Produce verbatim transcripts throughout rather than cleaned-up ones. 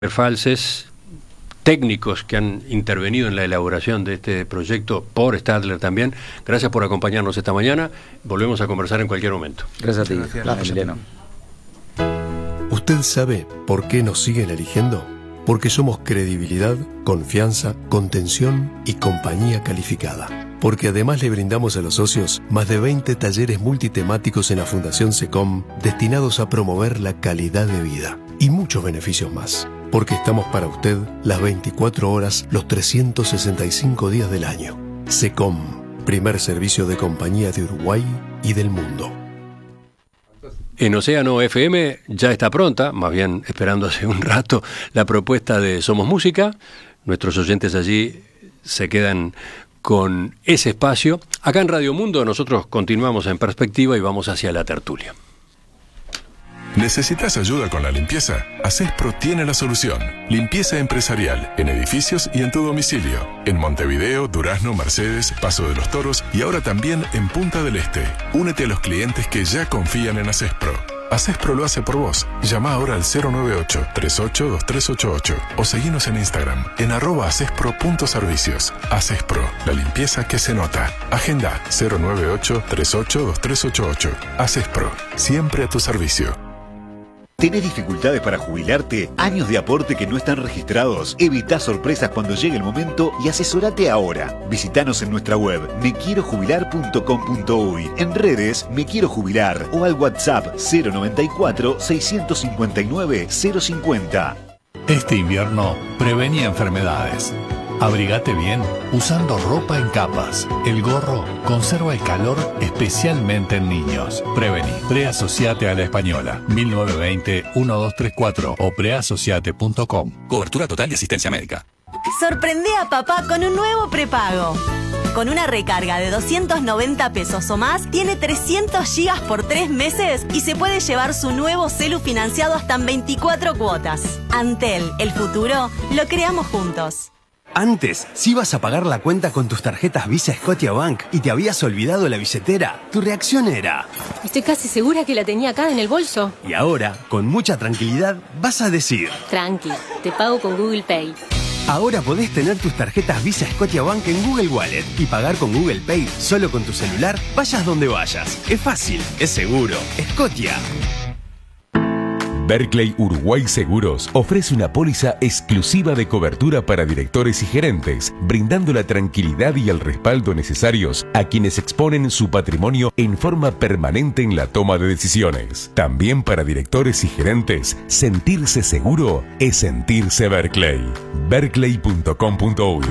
Falses, técnicos que han intervenido en la elaboración de este proyecto por Stadler también. Gracias por acompañarnos esta mañana. Volvemos a conversar en cualquier momento. Gracias a ti, Gracias, Gracias, Emiliano. ¿Usted sabe por qué nos siguen eligiendo? Porque somos credibilidad, confianza, contención y compañía calificada. Porque además le brindamos a los socios más de veinte talleres multitemáticos en la Fundación SECOM destinados a promover la calidad de vida y muchos beneficios más. Porque estamos para usted las veinticuatro horas, los trescientos sesenta y cinco días del año. SECOM, primer servicio de compañía de Uruguay y del mundo. En Océano F M ya está pronta, más bien esperando hace un rato, la propuesta de Somos Música. Nuestros oyentes allí se quedan con ese espacio. Acá en Radio Mundo nosotros continuamos en perspectiva y vamos hacia la tertulia. ¿Necesitas ayuda con la limpieza? Acespro tiene la solución. Limpieza empresarial, en edificios y en tu domicilio. En Montevideo, Durazno, Mercedes, Paso de los Toros y ahora también en Punta del Este. Únete a los clientes que ya confían en Acespro. Acespro lo hace por vos. Llama ahora al cero nueve ocho, tres ocho, dos tres ocho ocho o seguinos en Instagram en arroba acespro punto servicios. Acespro, la limpieza que se nota. Agenda cero nueve ocho, tres ocho, dos tres ocho ocho. Acespro, siempre a tu servicio. ¿Tenés dificultades para jubilarte? ¿Años de aporte que no están registrados? Evita sorpresas cuando llegue el momento y asesorate ahora. Visítanos en nuestra web me quiero jubilar punto com punto uy, en redes Me Quiero Jubilar o al WhatsApp cero noventa y cuatro, seiscientos cincuenta y nueve, cero cincuenta. Este invierno, prevení enfermedades. Abrigate bien usando ropa en capas. El gorro conserva el calor especialmente en niños. Prevení. Preasociate a la Española. mil novecientos veinte, doce treinta y cuatro o preasociate punto com. Cobertura total de asistencia médica. Sorprende a papá con un nuevo prepago. Con una recarga de doscientos noventa pesos o más, tiene trescientos gigas por tres meses y se puede llevar su nuevo celu financiado hasta en veinticuatro cuotas. Antel, el futuro, lo creamos juntos. Antes, si ibas a pagar la cuenta con tus tarjetas Visa Scotiabank y te habías olvidado la billetera, tu reacción era: estoy casi segura que la tenía acá en el bolso. Y ahora, con mucha tranquilidad, vas a decir: tranqui, te pago con Google Pay. Ahora podés tener tus tarjetas Visa Scotiabank en Google Wallet y pagar con Google Pay solo con tu celular, vayas donde vayas. Es fácil, es seguro. Scotia. Berkeley Uruguay Seguros ofrece una póliza exclusiva de cobertura para directores y gerentes, brindando la tranquilidad y el respaldo necesarios a quienes exponen su patrimonio en forma permanente en la toma de decisiones. También para directores y gerentes, sentirse seguro es sentirse Berkeley. berkeley punto com punto uy.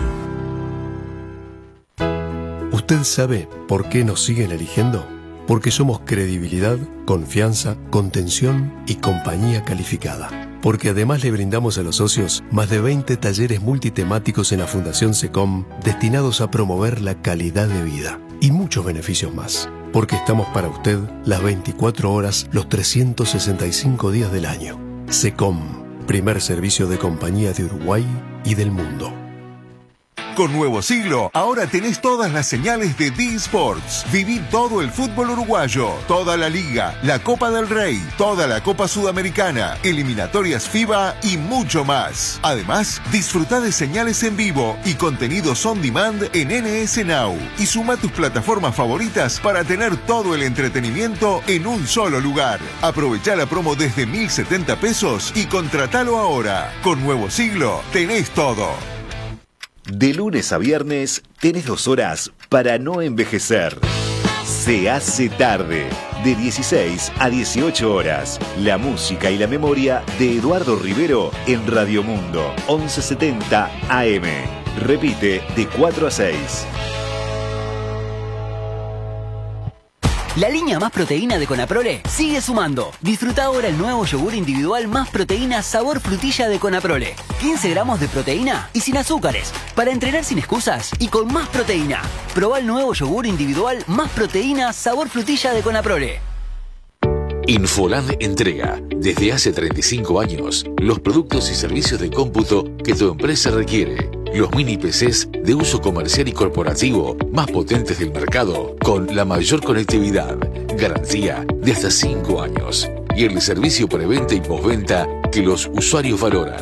¿Usted sabe por qué nos siguen eligiendo? Porque somos credibilidad, confianza, contención y compañía calificada. Porque además le brindamos a los socios más de veinte talleres multitemáticos en la Fundación SECOM destinados a promover la calidad de vida y muchos beneficios más. Porque estamos para usted las veinticuatro horas, los trescientos sesenta y cinco días del año. SECOM, primer servicio de compañía de Uruguay y del mundo. Con Nuevo Siglo, ahora tenés todas las señales de D-Sports. Viví todo el fútbol uruguayo, toda la Liga, la Copa del Rey, toda la Copa Sudamericana, eliminatorias FIBA y mucho más. Además, disfruta de señales en vivo y contenidos on demand en N S Now. Y suma tus plataformas favoritas para tener todo el entretenimiento en un solo lugar. Aprovecha la promo desde mil setenta pesos y contratalo ahora. Con Nuevo Siglo, tenés todo. De lunes a viernes tenés dos horas para no envejecer. Se hace tarde, de dieciséis a dieciocho horas. La música y la memoria de Eduardo Rivero en Radio Mundo, once setenta A M. Repite de cuatro a seis. La línea Más Proteína de Conaprole sigue sumando. Disfruta ahora el nuevo yogur individual Más Proteína sabor frutilla de Conaprole. quince gramos de proteína y sin azúcares. Para entrenar sin excusas y con más proteína. Probá el nuevo yogur individual Más Proteína sabor frutilla de Conaprole. Infoland entrega, desde hace treinta y cinco años, los productos y servicios de cómputo que tu empresa requiere. Los mini P Cs de uso comercial y corporativo más potentes del mercado, con la mayor conectividad, garantía de hasta cinco años y el servicio preventa y postventa que los usuarios valoran.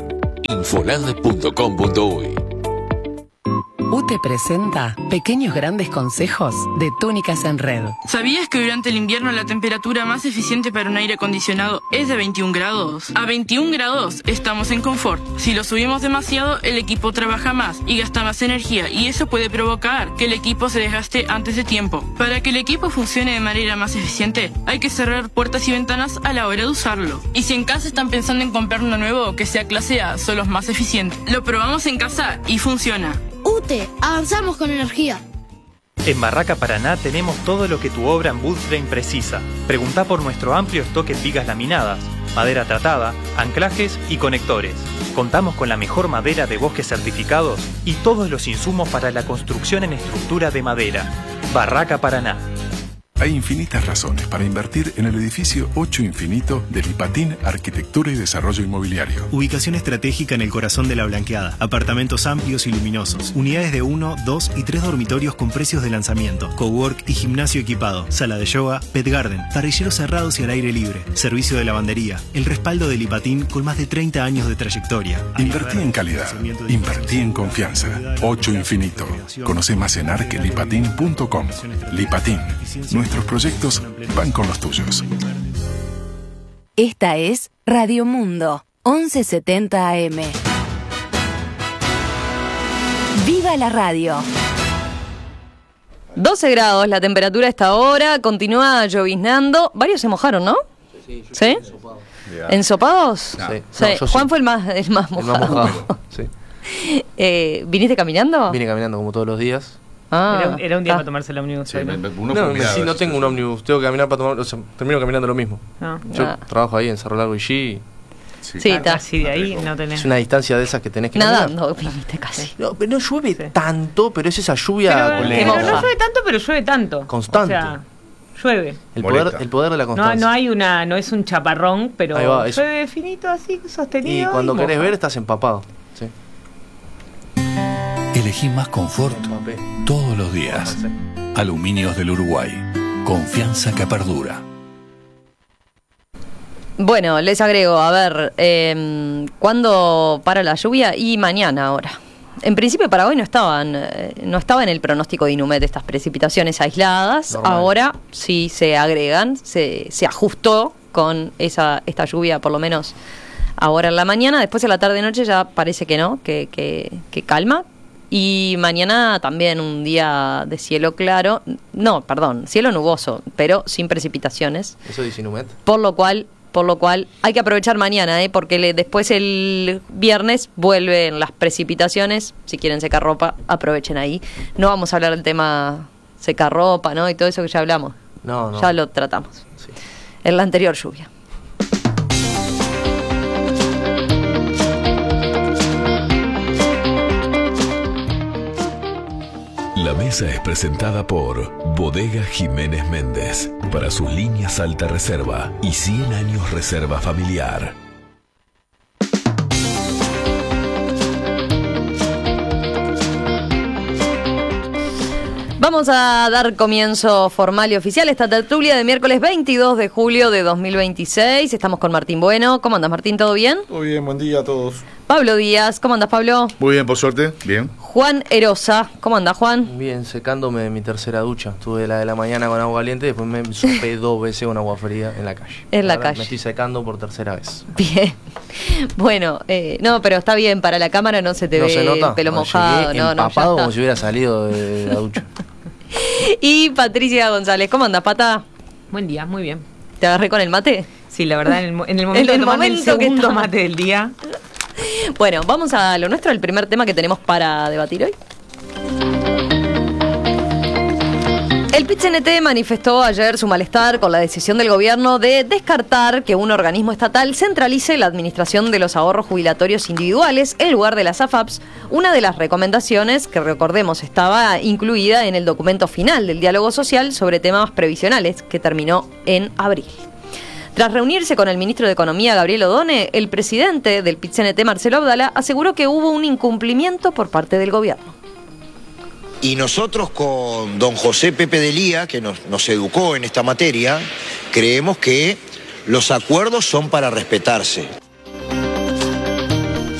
infolad punto com punto uy. U T E presenta Pequeños Grandes Consejos de Túnicas en Red. ¿Sabías que durante el invierno la temperatura más eficiente para un aire acondicionado es de veintiún grados? A veintiún grados estamos en confort. Si lo subimos demasiado, el equipo trabaja más y gasta más energía, y eso puede provocar que el equipo se desgaste antes de tiempo. Para que el equipo funcione de manera más eficiente, hay que cerrar puertas y ventanas a la hora de usarlo. Y si en casa están pensando en comprar uno nuevo que sea clase A, son los más eficientes. Lo probamos en casa y funciona. U T E, avanzamos con energía. En Barraca Paraná tenemos todo lo que tu obra en woodframe precisa. Preguntá por nuestro amplio stock en vigas laminadas, madera tratada, anclajes y conectores. Contamos con la mejor madera de bosques certificados y todos los insumos para la construcción en estructura de madera. Barraca Paraná. Hay infinitas razones para invertir en el edificio ocho Infinito del Lipatín Arquitectura y Desarrollo Inmobiliario. Ubicación estratégica en el corazón de la Blanqueada. Apartamentos amplios y luminosos. Unidades de uno, dos y tres dormitorios con precios de lanzamiento. Cowork y gimnasio equipado. Sala de yoga, pet garden. Parrilleros cerrados y al aire libre. Servicio de lavandería. El respaldo del Lipatín con más de treinta años de trayectoria. Invertí en calidad. Invertí en confianza. ocho Infinito. Conoce más en arquelipatín punto com. Lipatín. Nuestros proyectos van con los tuyos. Esta es Radio Mundo, once setenta A M. ¡Viva la radio! doce grados la temperatura a esta hora, continúa lloviznando. Varios se mojaron, ¿no? Sí. ¿Sí? Ensopado. ¿Ensopados? Sí. Sí. No, Juan sí. Fue el más, el más mojado. El más mojado, sí. eh, ¿Viniste caminando? Vine caminando como todos los días. Ah, era, era un día ah. para tomarse el ómnibus. Sí, ¿no? No, no, si no tengo un ómnibus, tengo que caminar para tomar, o sea, termino caminando lo mismo. Ah. Yo Ah. trabajo ahí en Cerro Largo y G. Sí, sí, está. Así de ahí no tenés. Es una distancia de esas que tenés que nadando, viniste casi. No, no llueve sí. tanto, pero es esa lluvia pero, pero no llueve tanto, pero llueve tanto. Constante. O sea, llueve. El poder, el poder de la constancia. No, no hay una, no es un chaparrón, pero va, llueve finito así, sostenido. Y cuando y querés moja. ver estás empapado. Sí. Elegí más confort todos los días. Aluminios del Uruguay. Confianza que perdura. Bueno, les agrego, a ver, eh, ¿cuándo para la lluvia? Y mañana ahora. En principio para hoy no estaban, eh, no estaba en el pronóstico de Inumet estas precipitaciones aisladas. Normal. Ahora sí se agregan, se, se ajustó con esa esta lluvia por lo menos ahora en la mañana. Después en la tarde noche ya parece que no, que, que, que calma. Y mañana también un día de cielo claro, no, perdón, cielo nuboso, pero sin precipitaciones. Eso dice Inumet. Por lo cual, por lo cual hay que aprovechar mañana, ¿eh? Porque le, después el viernes vuelven las precipitaciones. Si quieren secar ropa, aprovechen ahí. No vamos a hablar del tema secar ropa, ¿no? Y todo eso que ya hablamos. No, no. Ya lo tratamos. Sí. En la anterior lluvia. La mesa es presentada por Bodega Jiménez Méndez, para sus líneas alta reserva y cien años reserva familiar. Vamos a dar comienzo formal y oficial a esta tertulia de miércoles veintidós de julio de dos mil veintiséis. Estamos con Martín Bueno. ¿Cómo andas, Martín? ¿Todo bien? Todo bien, buen día a todos. Pablo Díaz. ¿Cómo andas, Pablo? Muy bien, por suerte. Bien. Juan Erosa. ¿Cómo andas, Juan? Bien, secándome de mi tercera ducha. Tuve la de la mañana con agua caliente, después me sopé dos veces con agua fría en la calle. En la Ahora calle. Me estoy secando por tercera vez. Bien. Bueno, eh, no, pero está bien. Para la cámara no se te ¿No ve se nota? el pelo No, mojado. llegué No, no, ya empapado está. como si hubiera salido de la ducha. Y Patricia González. ¿Cómo andas, Pata? Buen día, muy bien. ¿Te agarré con el mate? Sí, la verdad, en el, mo- en el momento En el de tomarme el momento que segundo estaba- mate del día. Bueno, vamos a lo nuestro, el primer tema que tenemos para debatir hoy. El P I C N T manifestó ayer su malestar con la decisión del gobierno de descartar que un organismo estatal centralice la administración de los ahorros jubilatorios individuales en lugar de las A F A Ps, una de las recomendaciones que, recordemos, estaba incluida en el documento final del diálogo social sobre temas previsionales que terminó en abril. Tras reunirse con el ministro de Economía, Gabriel Odone, el presidente del P I C N T, Marcelo Abdala, aseguró que hubo un incumplimiento por parte del gobierno. Y nosotros con don José Pepe de Lía, que nos, nos educó en esta materia, creemos que los acuerdos son para respetarse.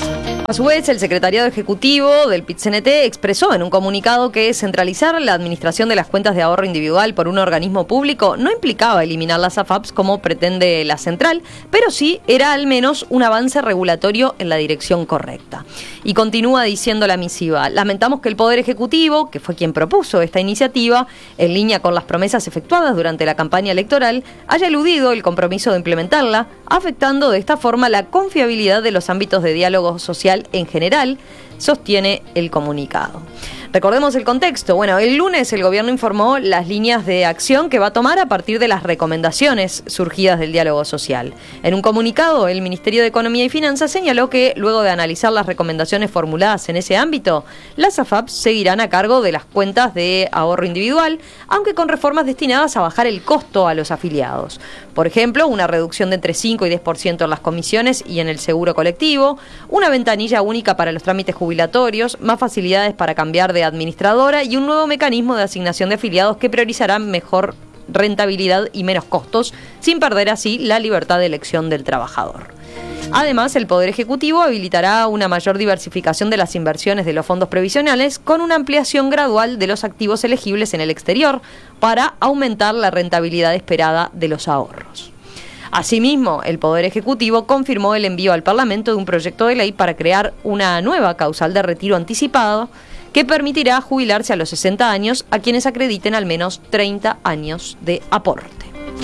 A su vez, el secretariado ejecutivo del P I T C N T expresó en un comunicado que centralizar la administración de las cuentas de ahorro individual por un organismo público no implicaba eliminar las A F A Ps como pretende la central, pero sí era al menos un avance regulatorio en la dirección correcta. Y continúa diciendo la misiva: lamentamos que el Poder Ejecutivo, que fue quien propuso esta iniciativa, en línea con las promesas efectuadas durante la campaña electoral, haya eludido el compromiso de implementarla, afectando de esta forma la confiabilidad de los ámbitos de diálogo social en general, sostiene el comunicado. Recordemos el contexto. Bueno, el lunes el gobierno informó las líneas de acción que va a tomar a partir de las recomendaciones surgidas del diálogo social. En un comunicado, el Ministerio de Economía y Finanzas señaló que, luego de analizar las recomendaciones formuladas en ese ámbito, las A F A Ps seguirán a cargo de las cuentas de ahorro individual, aunque con reformas destinadas a bajar el costo a los afiliados. Por ejemplo, una reducción de entre cinco y diez por ciento en las comisiones y en el seguro colectivo, una ventanilla única para los trámites jubilatorios, más facilidades para cambiar de administradora y un nuevo mecanismo de asignación de afiliados que priorizará mejor rentabilidad y menos costos, sin perder así la libertad de elección del trabajador. Además, el Poder Ejecutivo habilitará una mayor diversificación de las inversiones de los fondos previsionales con una ampliación gradual de los activos elegibles en el exterior para aumentar la rentabilidad esperada de los ahorros. Asimismo, el Poder Ejecutivo confirmó el envío al Parlamento de un proyecto de ley para crear una nueva causal de retiro anticipado que permitirá jubilarse a los sesenta años a quienes acrediten al menos treinta años de aporte.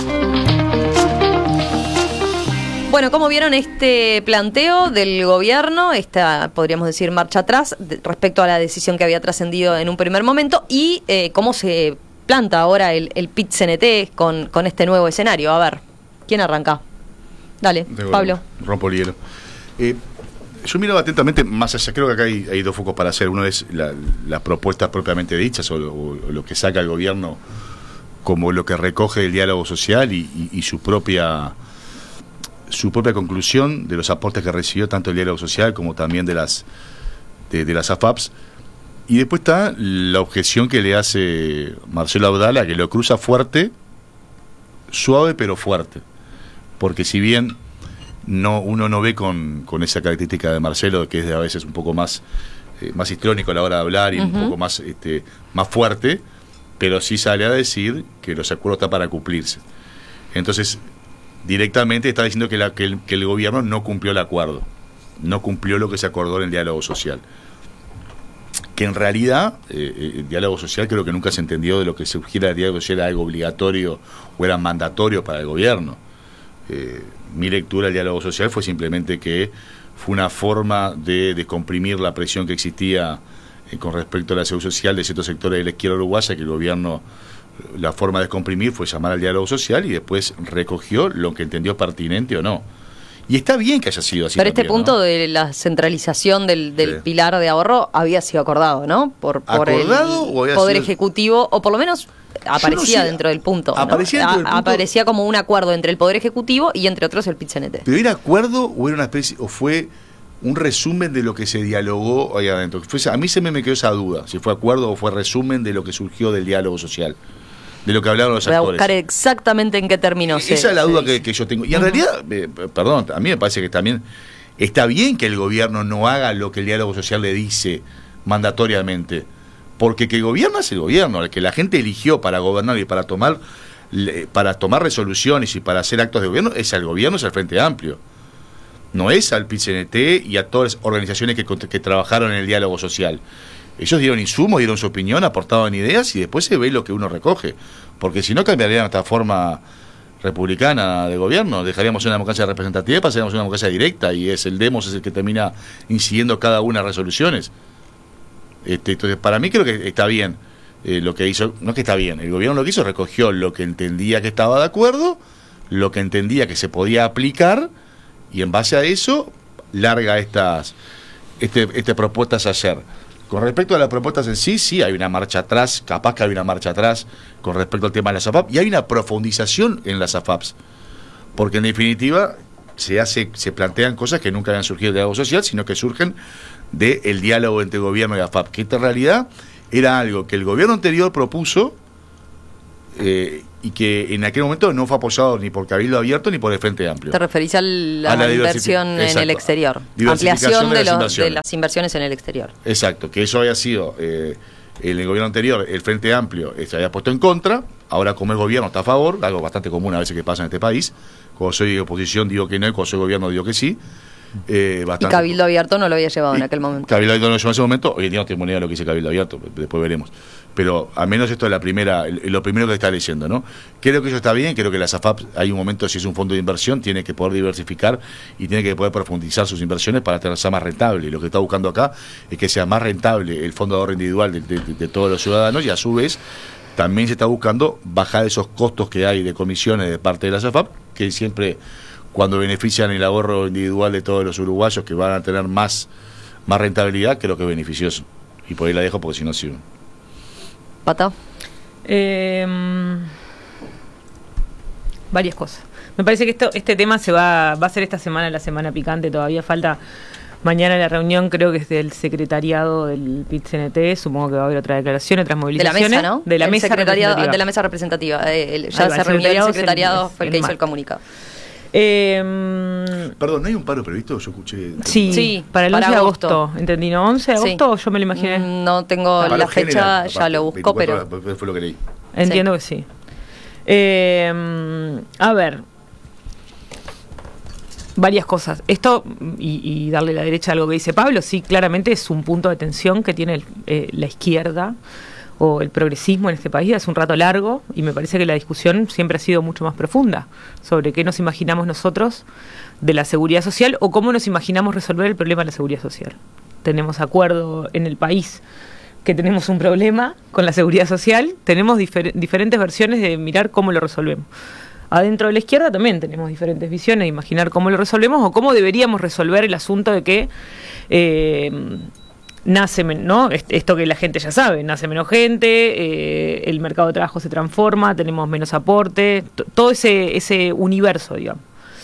Bueno, ¿cómo vieron este planteo del gobierno, esta, podríamos decir, marcha atrás de, respecto a la decisión que había trascendido en un primer momento y eh, cómo se planta ahora el, el P I T C N T con, con este nuevo escenario? A ver, ¿quién arranca? Dale, Debo, Pablo. Rompo el hielo. Eh, yo miraba atentamente, más allá, creo que acá hay, hay dos focos para hacer. Uno es la, las propuestas propiamente dichas o, o, o lo que saca el gobierno como lo que recoge el diálogo social y, y, y su propia su propia conclusión de los aportes que recibió tanto el diálogo social como también de las de, de las A F A Ps. Y después está la objeción que le hace Marcelo Abdala, que lo cruza fuerte, suave pero fuerte, porque si bien no uno no ve con, con esa característica de Marcelo, que es de a veces un poco más eh, más histriónico a la hora de hablar y uh-huh. un poco más este más fuerte, pero sí sale a decir que los acuerdos están para cumplirse. Entonces, directamente está diciendo que, la, que, el, que el gobierno no cumplió el acuerdo, no cumplió lo que se acordó en el diálogo social. Que en realidad eh, el diálogo social creo que nunca se entendió de lo que surgiera el diálogo social era algo obligatorio o era mandatorio para el gobierno. Eh, mi lectura del diálogo social fue simplemente que fue una forma de descomprimir la presión que existía eh, con respecto a la seguridad social de ciertos sectores de la izquierda uruguaya, que el gobierno, la forma de descomprimir fue llamar al diálogo social y después recogió lo que entendió pertinente o no. Y está bien que haya sido así. Pero también, este punto ¿no? de la centralización del, del sí. pilar de ahorro había sido acordado, ¿no? Por, por ¿Acordado el o había Poder sido... Ejecutivo, o por lo menos aparecía no sé, dentro del punto. ¿no? Aparecía, dentro del punto. Aparecía como un acuerdo entre el Poder Ejecutivo y entre otros el P I T C N T. ¿Pero era acuerdo o era una especie, o fue un resumen de lo que se dialogó ahí adentro? A mí se me, me quedó esa duda, si fue acuerdo o fue resumen de lo que surgió del diálogo social, de lo que hablaron los Voy a actores. buscar exactamente en qué terminó. Esa se, es la duda se que, que yo tengo. Y en uh-huh. realidad, eh, perdón, a mí me parece que también está bien que el gobierno no haga lo que el diálogo social le dice mandatoriamente, porque que el gobierno es el gobierno, el que la gente eligió para gobernar y para tomar para tomar resoluciones y para hacer actos de gobierno, es al gobierno, es al Frente Amplio. No es al P I T C N T y a todas las organizaciones que, que trabajaron en el diálogo social. Ellos dieron insumos, dieron su opinión, aportaban ideas y después se ve lo que uno recoge. Porque si no cambiaría nuestra forma republicana de gobierno, dejaríamos una democracia representativa y pasaríamos a una democracia directa y es el demos es el que termina incidiendo cada una de las resoluciones. Este, entonces, para mí creo que está bien eh, lo que hizo, no es que está bien, el gobierno lo que hizo recogió lo que entendía que estaba de acuerdo, lo que entendía que se podía aplicar y en base a eso larga estas este, este propuestas a hacer. Con respecto a las propuestas en sí, sí hay una marcha atrás, capaz que hay una marcha atrás con respecto al tema de las A F A P, y hay una profundización en las A F A Ps, porque en definitiva se hace, se plantean cosas que nunca habían surgido del diálogo social, sino que surgen del diálogo entre gobierno y A F A P, que en realidad era algo que el gobierno anterior propuso eh, y que en aquel momento no fue apoyado ni por Cabildo Abierto ni por el Frente Amplio. Te referís a la, A la inversión diversifi- en exacto. el exterior. Diversificación Ampliación de de, las los- inversiones. de las inversiones en el exterior. Exacto, que eso había sido, eh, en el gobierno anterior, el Frente Amplio eh, se había puesto en contra, ahora como el gobierno está a favor, algo bastante común a veces que pasa en este país, cuando soy de oposición digo que no y cuando soy gobierno digo que sí. Eh, Y bastante Cabildo Abierto no lo había llevado en aquel momento. Cabildo Abierto no llegó en ese momento, hoy en día no tengo ni idea de lo que dice Cabildo Abierto, después veremos. Pero al menos esto es la primera, lo primero que está leyendo, ¿no? Creo que eso está bien, creo que la SAFAP, hay un momento, si es un fondo de inversión, tiene que poder diversificar y tiene que poder profundizar sus inversiones para que sea más rentable. Y lo que está buscando acá es que sea más rentable el fondo de ahorro individual de, de- de todos los ciudadanos y a su vez también se está buscando bajar esos costos que hay de comisiones de parte de la SAFAP, que siempre cuando benefician el ahorro individual de todos los uruguayos que van a tener más, más rentabilidad, creo que es beneficioso. Y por ahí la dejo porque si no sirve. ¿Pata? Eh, varias cosas. Me parece que esto, este tema se va, va a ser esta semana la semana picante. Todavía falta mañana la reunión, creo que es del secretariado del P I T C N T. Supongo que va a haber otra declaración, otras De la movilizaciones. mesa, ¿no? De la El mesa secretariado, representativa. de la mesa representativa. Eh, el- ya Ahí va, se el reunió el secretariado es el- secretariado, fue el que el hizo el martes. comunicado. Eh, Perdón, ¿no hay un paro previsto? Yo escuché... sí, Sí, para el para once de agosto. agosto. ¿Entendí? ¿No? ¿once de Sí. agosto? o Yo me lo imaginé. Mm, No tengo Paro la fecha, general, ya lo aparte, busco, veinticuatro pero... horas, fue lo que leí. Entiendo que sí. Eh, a ver. Varias cosas. Esto, y, y darle la derecha a algo que dice Pablo, sí, claramente es un punto de tensión que tiene el- eh, la izquierda o el progresismo en este país hace un rato largo, y me parece que la discusión siempre ha sido mucho más profunda sobre qué nos imaginamos nosotros de la seguridad social o cómo nos imaginamos resolver el problema de la seguridad social. Tenemos acuerdo en el país que tenemos un problema con la seguridad social, tenemos difer- diferentes versiones de mirar cómo lo resolvemos. Adentro de la izquierda también tenemos diferentes visiones de imaginar cómo lo resolvemos o cómo deberíamos resolver el asunto de que eh, nace, men- ¿no? Est- Esto que la gente ya sabe, nace menos gente, eh, el mercado de trabajo se transforma, tenemos menos aporte, t- todo ese, ese universo, digamos.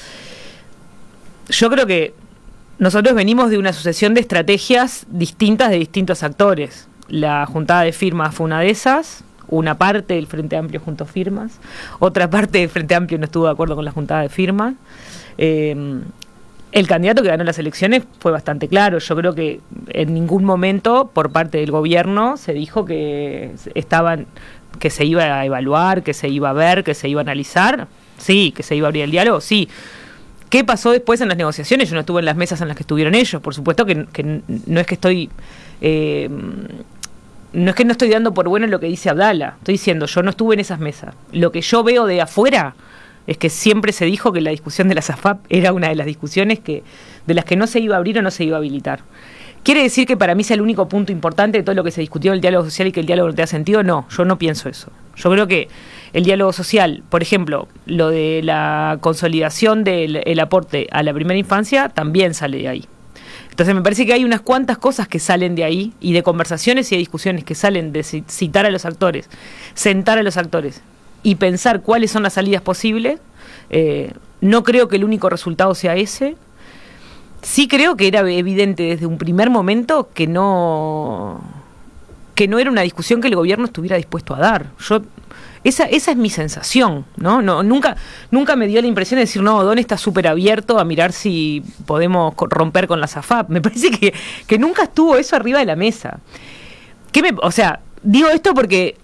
Yo creo que nosotros venimos de una sucesión de estrategias distintas de distintos actores. La juntada de firmas fue una de esas, una parte del Frente Amplio juntó firmas, otra parte del Frente Amplio no estuvo de acuerdo con la juntada de firmas. Eh, el candidato que ganó las elecciones fue bastante claro. Yo creo que en ningún momento por parte del gobierno se dijo que estaban, que se iba a evaluar, que se iba a ver, que se iba a analizar. Sí, que se iba a abrir el diálogo, sí. ¿Qué pasó después en las negociaciones? Yo no estuve en las mesas en las que estuvieron ellos. Por supuesto que, que no es que estoy... Eh, no es que no estoy dando por bueno lo que dice Abdala. Estoy diciendo, yo no estuve en esas mesas. Lo que yo veo de afuera es que siempre se dijo que la discusión de la SAFAP era una de las discusiones que de las que no se iba a abrir o no se iba a habilitar. ¿Quiere decir que para mí sea el único punto importante de todo lo que se discutió en el diálogo social y que el diálogo no te da sentido? No, yo no pienso eso. Yo creo que el diálogo social, por ejemplo, lo de la consolidación del el aporte a la primera infancia, también sale de ahí. Entonces me parece que hay unas cuantas cosas que salen de ahí y de conversaciones y de discusiones que salen de ci- citar a los actores, sentar a los actores y pensar cuáles son las salidas posibles. Eh, no creo que el único resultado sea ese. Sí creo que era evidente desde un primer momento que no que no era una discusión que el gobierno estuviera dispuesto a dar. Yo esa esa es mi sensación, ¿no? No nunca nunca me dio la impresión de decir, no, Don está súper abierto a mirar si podemos co- romper con la SAFAP. Me parece que, que nunca estuvo eso arriba de la mesa. ¿Qué me, o sea, digo esto porque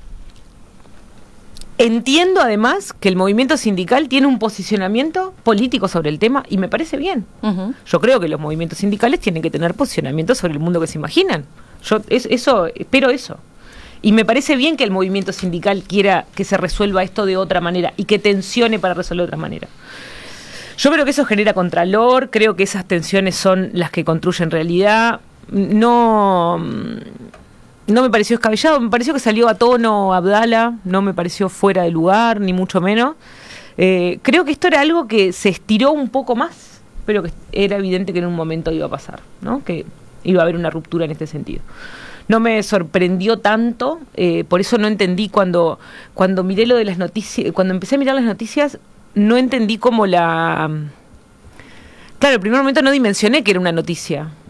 entiendo además que el movimiento sindical tiene un posicionamiento político sobre el tema y me parece bien. Ujú. Yo creo que los movimientos sindicales tienen que tener posicionamiento sobre el mundo que se imaginan. Yo es, eso espero eso. Y me parece bien que el movimiento sindical quiera que se resuelva esto de otra manera y que tensione para resolver de otra manera. Yo creo que eso genera contralor, creo que esas tensiones son las que construyen realidad. No, no me pareció descabellado, me pareció que salió a tono Abdala, no me pareció fuera de lugar, ni mucho menos. Eh, creo que esto era algo que se estiró un poco más, pero que era evidente que en un momento iba a pasar, ¿no? Que iba a haber una ruptura en este sentido. No me sorprendió tanto, eh, por eso no entendí cuando, cuando miré lo de las noticias, cuando empecé a mirar las noticias, no entendí cómo la... Claro, en primer momento no dimensioné que era una noticia,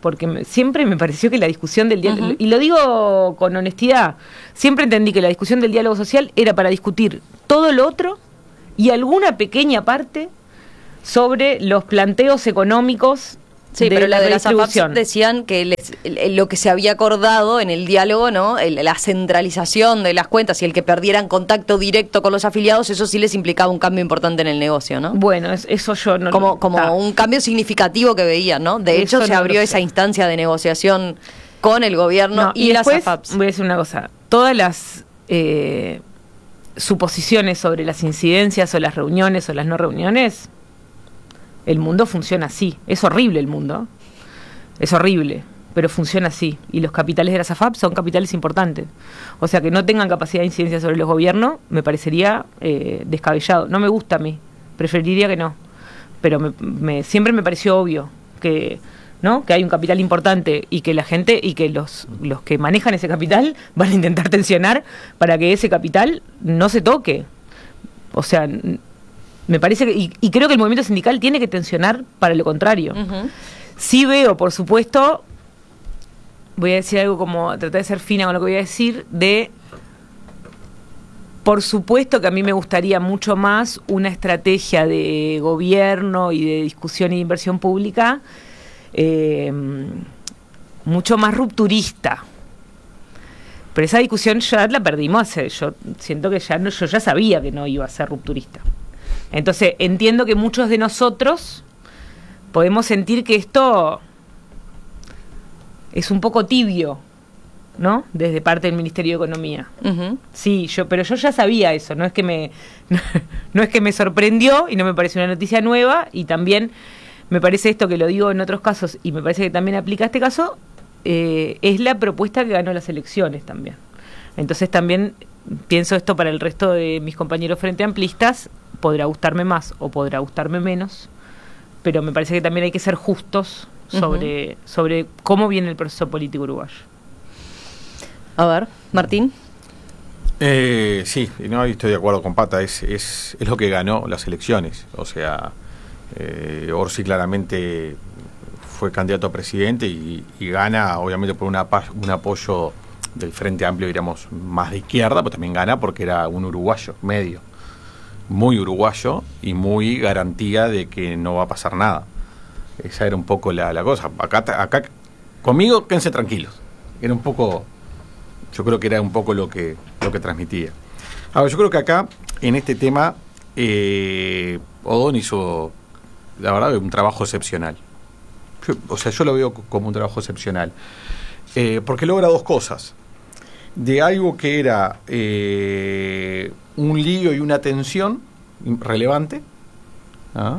porque me, siempre me pareció que la discusión del diálogo, uh-huh. y lo digo con honestidad, siempre entendí que la discusión del diálogo social era para discutir todo lo otro y alguna pequeña parte sobre los planteos económicos. Sí, de pero la de las A F A P redistribución. decían que les, lo que se había acordado en el diálogo, ¿no? El, la centralización de las cuentas y el que perdieran contacto directo con los afiliados, eso sí les implicaba un cambio importante en el negocio, ¿no? Bueno, es, eso yo no Como, lo, como ah. un cambio significativo que veían, ¿no? De hecho, Eso se no abrió lo esa sé. instancia de negociación con el gobierno No, y, y las después, A F A Ps. voy a decir una cosa, todas las eh, suposiciones sobre las incidencias o las reuniones o las no reuniones, el mundo funciona así, es horrible el mundo. Es horrible, pero funciona así. Y los capitales de las A F A P son capitales importantes. O sea, que no tengan capacidad de incidencia sobre los gobiernos me parecería eh, descabellado. No me gusta a mí, preferiría que no. Pero me, me, siempre me pareció obvio que, ¿no? que hay un capital importante y que la gente y que los, los que manejan ese capital van a intentar tensionar para que ese capital no se toque. O sea, me parece que... Y, y creo que el movimiento sindical tiene que tensionar para lo contrario. Uh-huh. Sí veo, por supuesto, voy a decir algo como, tratar de ser fina con lo que voy a decir, de, por supuesto que a mí me gustaría mucho más una estrategia de gobierno y de discusión y de inversión pública eh, mucho más rupturista. Pero esa discusión ya la perdimos hace, yo siento que ya no, yo ya sabía que no iba a ser rupturista. Entonces entiendo que muchos de nosotros podemos sentir que esto es un poco tibio, ¿no? Desde parte del Ministerio de Economía. Uh-huh. Sí, yo, pero yo ya sabía eso, no es que me no, no es que me sorprendió y no me parece una noticia nueva, y también me parece esto que lo digo en otros casos y me parece que también aplica a este caso, eh, es la propuesta que ganó las elecciones también. Entonces también pienso esto para el resto de mis compañeros frente amplistas, podrá gustarme más o podrá gustarme menos, pero me parece que también hay que ser justos sobre, uh-huh. sobre cómo viene el proceso político uruguayo. A ver, Martín. Eh, sí, no estoy de acuerdo con Pata, es, es, es lo que ganó las elecciones. O sea, eh, Orsi claramente fue candidato a presidente y, y gana, obviamente, por una, un apoyo del Frente Amplio, diríamos, más de izquierda, pero también gana porque era un uruguayo medio. Muy uruguayo y muy garantía de que no va a pasar nada. Esa era un poco la, la cosa. Acá, acá conmigo quédense tranquilos. Era un poco, yo creo que era un poco lo que lo que transmitía. Ahora, yo creo que acá, en este tema, eh, Odón hizo, la verdad, un trabajo excepcional. Yo, o sea, yo lo veo como un trabajo excepcional. Eh, porque logra dos cosas. De algo que era eh, un lío y una tensión relevante, ¿ah?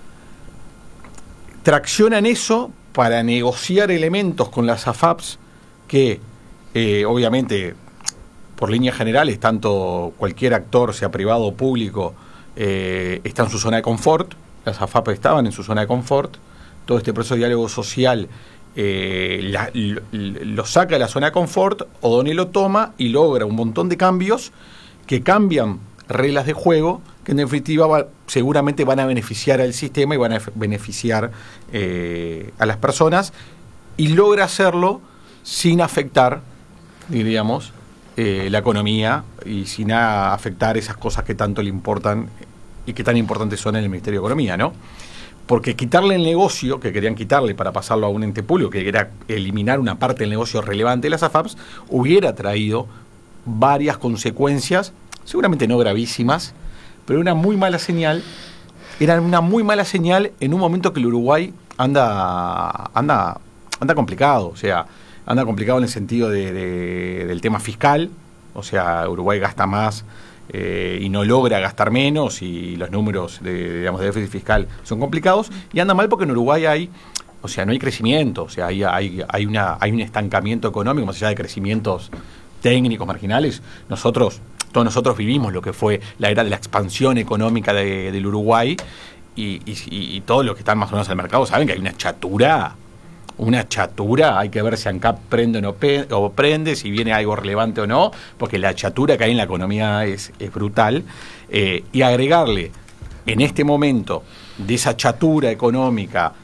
Tracciona en eso para negociar elementos con las A F A Ps que, eh, obviamente, por líneas generales, tanto cualquier actor, sea privado o público, eh, está en su zona de confort. Las A F A P estaban en su zona de confort. Todo este proceso de diálogo social Eh, la, lo, lo saca de la zona de confort, O'Donnell lo toma y logra un montón de cambios que cambian reglas de juego que en definitiva va, seguramente van a beneficiar al sistema y van a beneficiar eh, a las personas, y logra hacerlo sin afectar, diríamos, eh, la economía y sin afectar esas cosas que tanto le importan y que tan importantes son en el Ministerio de Economía, ¿no? Porque quitarle el negocio, que querían quitarle para pasarlo a un ente público, que era eliminar una parte del negocio relevante de las A F A Ps, hubiera traído varias consecuencias, seguramente no gravísimas, pero una muy mala señal, era una muy mala señal en un momento que el Uruguay anda anda anda complicado, o sea, anda complicado en el sentido de, de, del tema fiscal, o sea, Uruguay gasta más Eh, y no logra gastar menos, y los números de, digamos, de déficit fiscal son complicados, y anda mal porque en Uruguay hay, o sea, no hay crecimiento, o sea, hay, hay, hay, una, hay un estancamiento económico, más allá de crecimientos técnicos marginales. Nosotros, todos nosotros vivimos lo que fue la era de la expansión económica de, del Uruguay, y, y, y todos los que están más o menos en el mercado saben que hay una chatura, una chatura, hay que ver si ANCAP prende o no pe- o prende, si viene algo relevante o no, porque la chatura que hay en la economía es, es brutal, eh, y agregarle en este momento de esa chatura económica,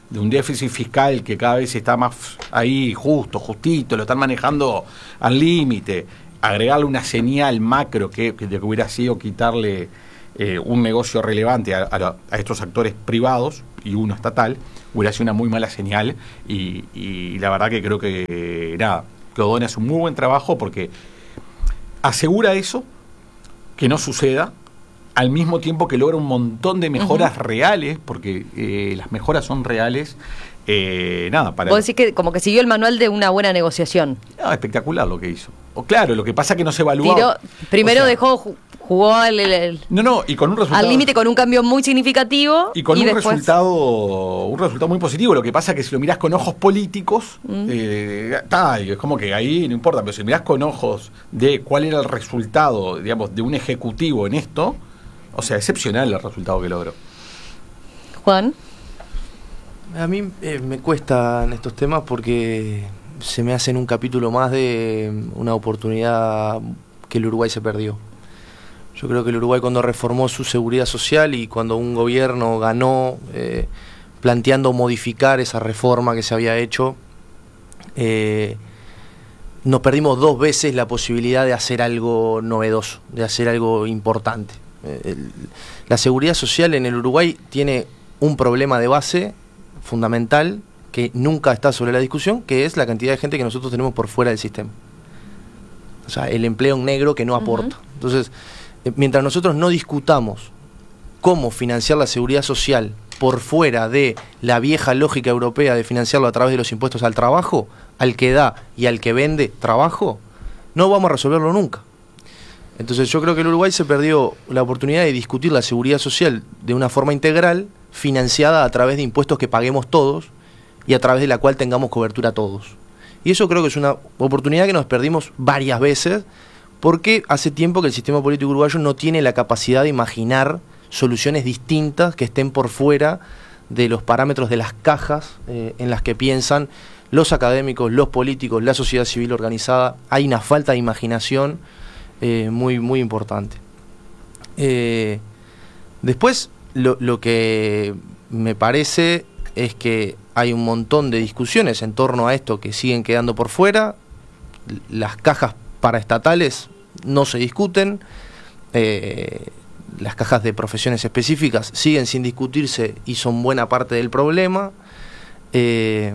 de un déficit fiscal que cada vez está más ahí justo, justito, lo están manejando al límite, agregarle una señal macro que, que, que hubiera sido quitarle eh, un negocio relevante a, a, a estos actores privados y uno estatal, hubiera sido una muy mala señal y, y la verdad que creo que eh, nada, que O'Donnell hace un muy buen trabajo porque asegura eso, que no suceda, al mismo tiempo que logra un montón de mejoras uh-huh. reales, porque eh, las mejoras son reales, eh, nada, para... Vos decís que como que siguió el manual de una buena negociación. No, espectacular lo que hizo. O claro, lo que pasa es que no se evaluó. Tiró, primero o sea, dejó, jugó al, el, no, no, y con un resultado, al límite con un cambio muy significativo. Y con y un después... resultado un resultado muy positivo. Lo que pasa es que si lo mirás con ojos políticos, mm. eh, ta, es como que ahí no importa, pero si mirás con ojos de cuál era el resultado, digamos, de un ejecutivo en esto, o sea, excepcional el resultado que logró. Juan. A mí eh, me cuestan estos temas porque se me hacen un capítulo más de una oportunidad que el Uruguay se perdió. Yo creo que el Uruguay, cuando reformó su seguridad social y cuando un gobierno ganó eh, planteando modificar esa reforma que se había hecho, eh, nos perdimos dos veces la posibilidad de hacer algo novedoso, de hacer algo importante. Eh, el, la seguridad social en el Uruguay tiene un problema de base fundamental que nunca está sobre la discusión, que es la cantidad de gente que nosotros tenemos por fuera del sistema. O sea, el empleo negro que no aporta. Uh-huh. Entonces, eh, mientras nosotros no discutamos cómo financiar la seguridad social por fuera de la vieja lógica europea de financiarlo a través de los impuestos al trabajo, al que da y al que vende trabajo, no vamos a resolverlo nunca. Entonces yo creo que el Uruguay se perdió la oportunidad de discutir la seguridad social de una forma integral, financiada a través de impuestos que paguemos todos y a través de la cual tengamos cobertura todos. Y eso creo que es una oportunidad que nos perdimos varias veces, porque hace tiempo que el sistema político uruguayo no tiene la capacidad de imaginar soluciones distintas que estén por fuera de los parámetros de las cajas eh, en las que piensan los académicos, los políticos, la sociedad civil organizada. Hay una falta de imaginación eh, muy, muy importante. Eh, después, lo, lo que me parece es que hay un montón de discusiones en torno a esto que siguen quedando por fuera. Las cajas paraestatales no se discuten, eh, las cajas de profesiones específicas siguen sin discutirse y son buena parte del problema. Eh,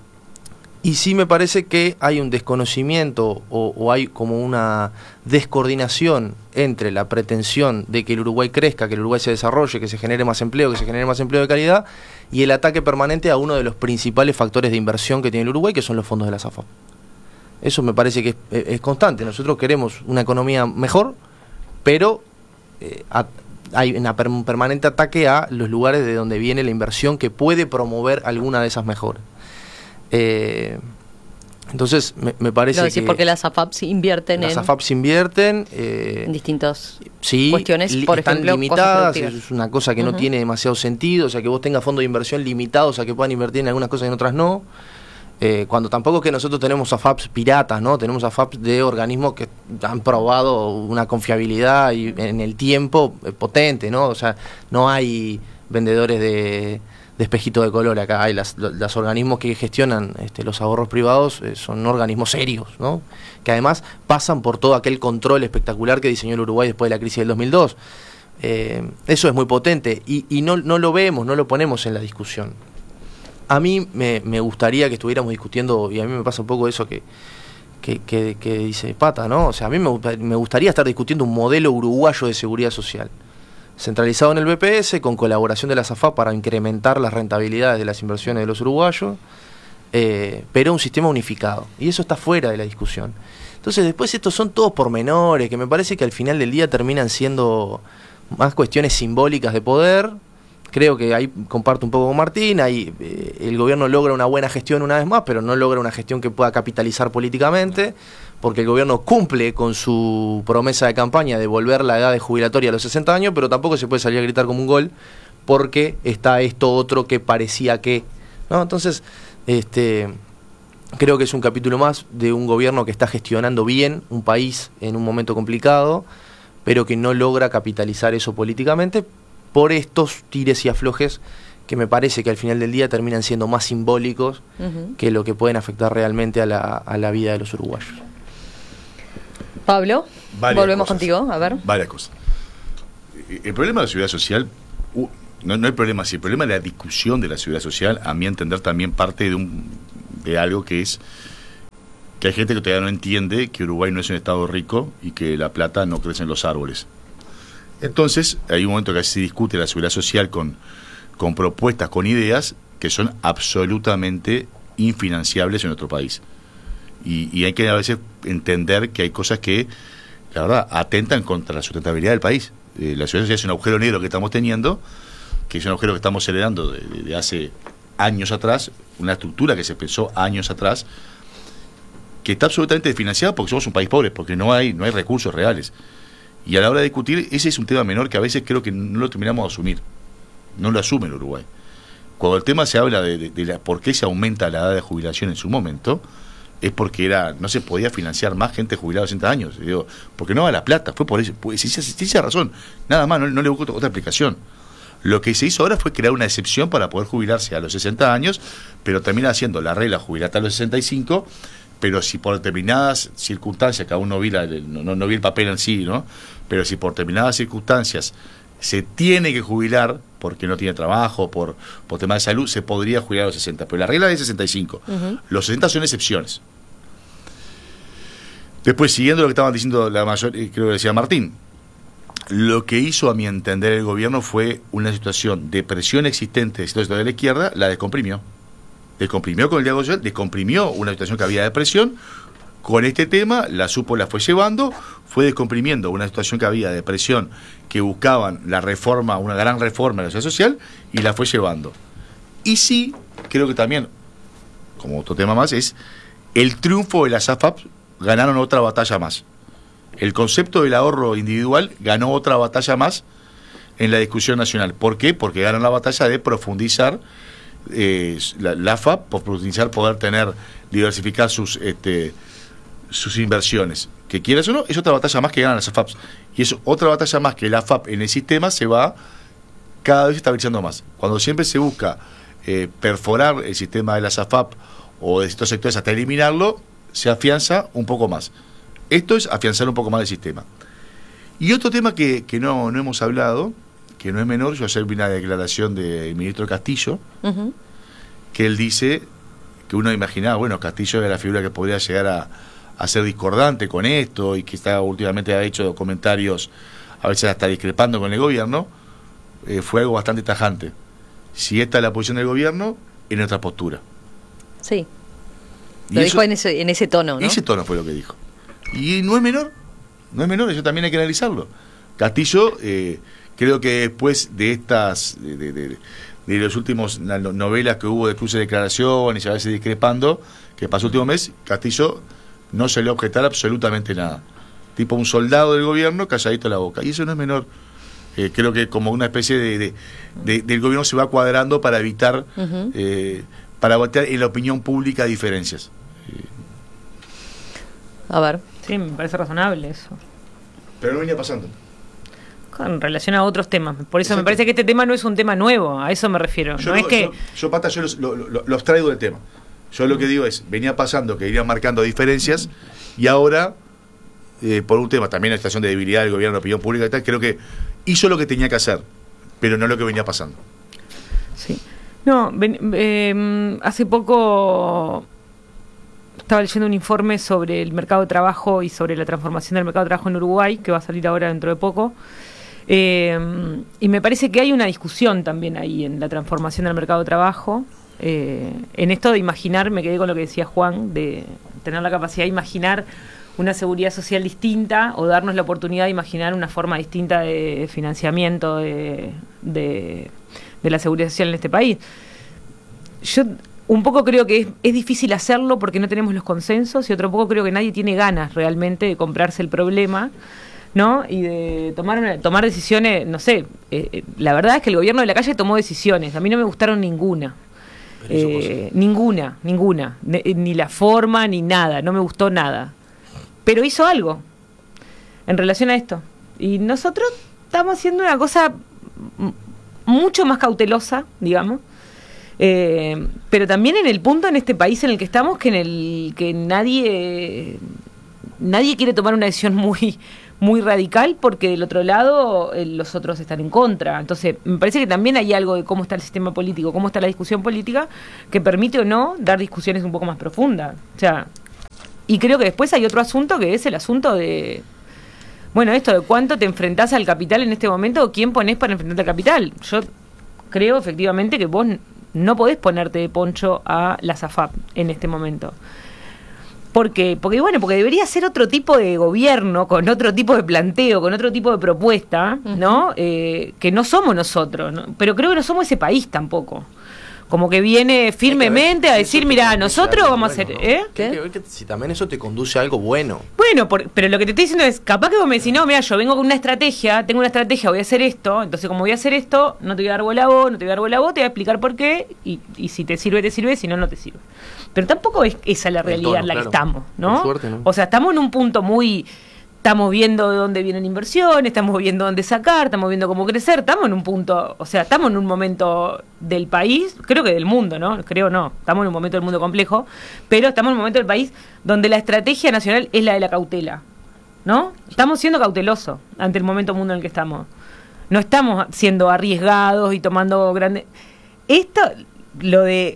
y sí me parece que hay un desconocimiento o, o hay como una descoordinación entre la pretensión de que el Uruguay crezca, que el Uruguay se desarrolle, que se genere más empleo, que se genere más empleo de calidad, y el ataque permanente a uno de los principales factores de inversión que tiene el Uruguay, que son los fondos de la SAFAP. Eso me parece que es, es constante. Nosotros queremos una economía mejor, pero eh, a, hay una per, un permanente ataque a los lugares de donde viene la inversión que puede promover alguna de esas mejoras. Eh, entonces, me, me parece no, decís que... porque las A F A Ps invierten las en... Las A F A Ps invierten... Eh, en distintas sí, cuestiones, li, por están ejemplo, limitadas, es una cosa que uh-huh. no tiene demasiado sentido, o sea, que vos tengas fondos de inversión limitados, o sea, que puedan invertir en algunas cosas y en otras no. Eh, cuando tampoco es que nosotros tenemos A F A Ps piratas, ¿no? Tenemos A F A Ps de organismos que han probado una confiabilidad y en el tiempo eh, potente, ¿no? O sea, no hay vendedores de, de espejito de color acá. Hay las, los organismos que gestionan este, los ahorros privados, eh, son organismos serios, ¿no? Que además pasan por todo aquel control espectacular que diseñó el Uruguay después de la crisis del dos mil dos. Eh, eso es muy potente y, y no, no lo vemos, no lo ponemos en la discusión. A mí me, me gustaría que estuviéramos discutiendo, y a mí me pasa un poco eso que, que, que, que dice Pata, ¿no? O sea, a mí me, me gustaría estar discutiendo un modelo uruguayo de seguridad social, centralizado en el B P S, con colaboración de la SAFAP para incrementar las rentabilidades de las inversiones de los uruguayos, eh, pero un sistema unificado, y eso está fuera de la discusión. Entonces después estos son todos pormenores, que me parece que al final del día terminan siendo más cuestiones simbólicas de poder. Creo que ahí comparto un poco con Martín, ahí eh, el gobierno logra una buena gestión una vez más, pero no logra una gestión que pueda capitalizar políticamente, porque el gobierno cumple con su promesa de campaña de volver la edad de jubilatoria a los sesenta años, pero tampoco se puede salir a gritar como un gol, porque está esto otro que parecía que, ¿no? Entonces, este, creo que es un capítulo más de un gobierno que está gestionando bien un país en un momento complicado, pero que no logra capitalizar eso políticamente, por estos tires y aflojes que me parece que al final del día terminan siendo más simbólicos uh-huh. que lo que pueden afectar realmente a la, a la vida de los uruguayos. Pablo, varias volvemos cosas, contigo, a ver. Varias cosas. El problema de la seguridad social, uh, no, no hay problema así, el problema de la discusión de la seguridad social, a mi entender, también parte de, un, de algo que es que hay gente que todavía no entiende que Uruguay no es un estado rico y que la plata no crece en los árboles. Entonces, hay un momento que se discute la seguridad social con, con propuestas, con ideas que son absolutamente infinanciables en nuestro país. Y, y hay que a veces entender que hay cosas que, la verdad, atentan contra la sustentabilidad del país. Eh, la seguridad social es un agujero negro que estamos teniendo, que es un agujero que estamos heredando de, de, de hace años atrás, una estructura que se pensó años atrás, que está absolutamente desfinanciada porque somos un país pobre, porque no hay, no hay recursos reales. Y a la hora de discutir, ese es un tema menor que a veces creo que no lo terminamos de asumir. No lo asume el Uruguay. Cuando el tema se habla de, de, de la, por qué se aumenta la edad de jubilación en su momento, es porque era no se podía financiar más gente jubilada de sesenta años. Digo, porque no a la plata, fue por eso. Pues, esa razón, nada más, no, no le busco otra explicación. Lo que se hizo ahora fue crear una excepción para poder jubilarse a los sesenta años, pero termina haciendo la regla jubilata a los sesenta y cinco, pero si por determinadas circunstancias, que aún no vi, la, no, no, no vi el papel en sí, ¿no? Pero si por determinadas circunstancias se tiene que jubilar, porque no tiene trabajo, por, por temas de salud, se podría jubilar a los sesenta, pero la regla es sesenta y cinco. Uh-huh. Los sesenta son excepciones. Después, siguiendo lo que estaban diciendo la mayor, creo que decía Martín, lo que hizo, a mi entender, el gobierno fue una situación de presión existente de la izquierda, la descomprimió. Descomprimió con el diálogo social, descomprimió una situación que había de presión, con este tema la supo, la fue llevando, fue descomprimiendo una situación que había de presión que buscaban la reforma, una gran reforma de la sociedad social, y la fue llevando. Y sí, creo que también, como otro tema más, es el triunfo de las A F A P, ganaron otra batalla más. El concepto del ahorro individual ganó otra batalla más en la discusión nacional. ¿Por qué? Porque ganan la batalla de profundizar eh, la, la A F A P, por profundizar, poder tener, diversificar sus este, sus inversiones. Que quieras o no, es otra batalla más que ganan las A F A Ps. Y es otra batalla más que la A F A P en el sistema se va cada vez estabilizando más. Cuando siempre se busca eh, perforar el sistema de las A F A P o de estos sectores hasta eliminarlo, se afianza un poco más. Esto es afianzar un poco más el sistema. Y otro tema que, que no, no hemos hablado, que no es menor, yo ayer vi una declaración del ministro Castillo, uh-huh. que él dice que uno imaginaba, bueno, Castillo era la figura que podría llegar a, a ser discordante con esto y que está últimamente ha hecho comentarios, a veces hasta discrepando con el gobierno, eh, fue algo bastante tajante. Si esta es la posición del gobierno, es nuestra postura. Sí. Lo dijo eso, en, ese, en ese tono, ¿no? Ese tono fue lo que dijo. Y no es menor, no es menor, eso también hay que analizarlo. Castillo, eh, creo que después de estas, de, de, de, de los últimos novelas que hubo de cruce de declaraciones y a veces discrepando, que pasó el último mes, Castillo no se le objetar absolutamente nada. Tipo un soldado del gobierno calladito la boca. Y eso no es menor. Eh, creo que como una especie de, de, de del gobierno se va cuadrando para evitar, uh-huh. eh, para evitar en la opinión pública diferencias. A ver. Sí, me parece razonable eso. Pero no venía pasando. Con relación a otros temas. Por eso Exacto. me parece que este tema no es un tema nuevo, a eso me refiero. Yo no lo, es que... yo, yo, Pata, yo los, lo, lo, los traigo del tema. Yo lo que digo es, venía pasando que irían marcando diferencias y ahora, eh, por un tema, también la situación de debilidad del gobierno, de opinión pública y tal, creo que hizo lo que tenía que hacer, pero no lo que venía pasando. Sí. No, ven, eh, hace poco... estaba leyendo un informe sobre el mercado de trabajo y sobre la transformación del mercado de trabajo en Uruguay, que va a salir ahora dentro de poco. Eh, y me parece que hay una discusión también ahí en la transformación del mercado de trabajo. Eh, en esto de imaginar, me quedé con lo que decía Juan, de tener la capacidad de imaginar una seguridad social distinta o darnos la oportunidad de imaginar una forma distinta de financiamiento de, de, de la seguridad social en este país. Yo... un poco creo que es, es difícil hacerlo porque no tenemos los consensos y otro poco creo que nadie tiene ganas realmente de comprarse el problema, ¿no? Y de tomar una, tomar decisiones, no sé, eh, la verdad es que el gobierno de la calle tomó decisiones, a mí no me gustaron ninguna. Eh, ninguna, ninguna, ne, ni la forma ni nada, no me gustó nada. Pero hizo algo en relación a esto. Y nosotros estamos haciendo una cosa mucho más cautelosa, digamos. Eh, pero también en el punto en este país en el que estamos, que en el que nadie nadie quiere tomar una decisión muy muy radical, porque del otro lado eh, los otros están en contra. Entonces me parece que también hay algo de cómo está el sistema político, cómo está la discusión política, que permite o no dar discusiones un poco más profundas. O sea, y creo que después hay otro asunto, que es el asunto de, bueno, esto de cuánto te enfrentás al capital en este momento, o quién ponés para enfrentarte al capital. Yo creo efectivamente que vos no podés ponerte de poncho a la SAFAP en este momento. ¿Por qué? Porque, bueno, porque debería ser otro tipo de gobierno, con otro tipo de planteo, con otro tipo de propuesta, ¿no? Uh-huh. Eh, que no somos nosotros, ¿no? Pero creo que no somos ese país tampoco. Como que viene firmemente a decir, mira, nosotros vamos a hacer... Bueno, ¿no? ¿eh? ¿Qué? Hay que ver que si también eso te conduce a algo bueno. Bueno, por, pero lo que te estoy diciendo es, capaz que vos me decís, no, mira, yo vengo con una estrategia, tengo una estrategia, voy a hacer esto, entonces como voy a hacer esto, no te voy a dar bola a vos, no te voy a dar bola a vos, te voy a explicar por qué, y, y si te sirve, te sirve, si no, no te sirve. Pero tampoco es esa la realidad en la claro. que estamos, ¿no? Por suerte, ¿no? O sea, estamos en un punto muy... Estamos viendo de dónde vienen inversiones, estamos viendo dónde sacar, estamos viendo cómo crecer, estamos en un punto, o sea, estamos en un momento del país, creo que del mundo, ¿no? Creo no, estamos en un momento del mundo complejo, pero estamos en un momento del país donde la estrategia nacional es la de la cautela, ¿no? Estamos siendo cautelosos ante el momento mundo en el que estamos. No estamos siendo arriesgados y tomando grandes... Esto, lo de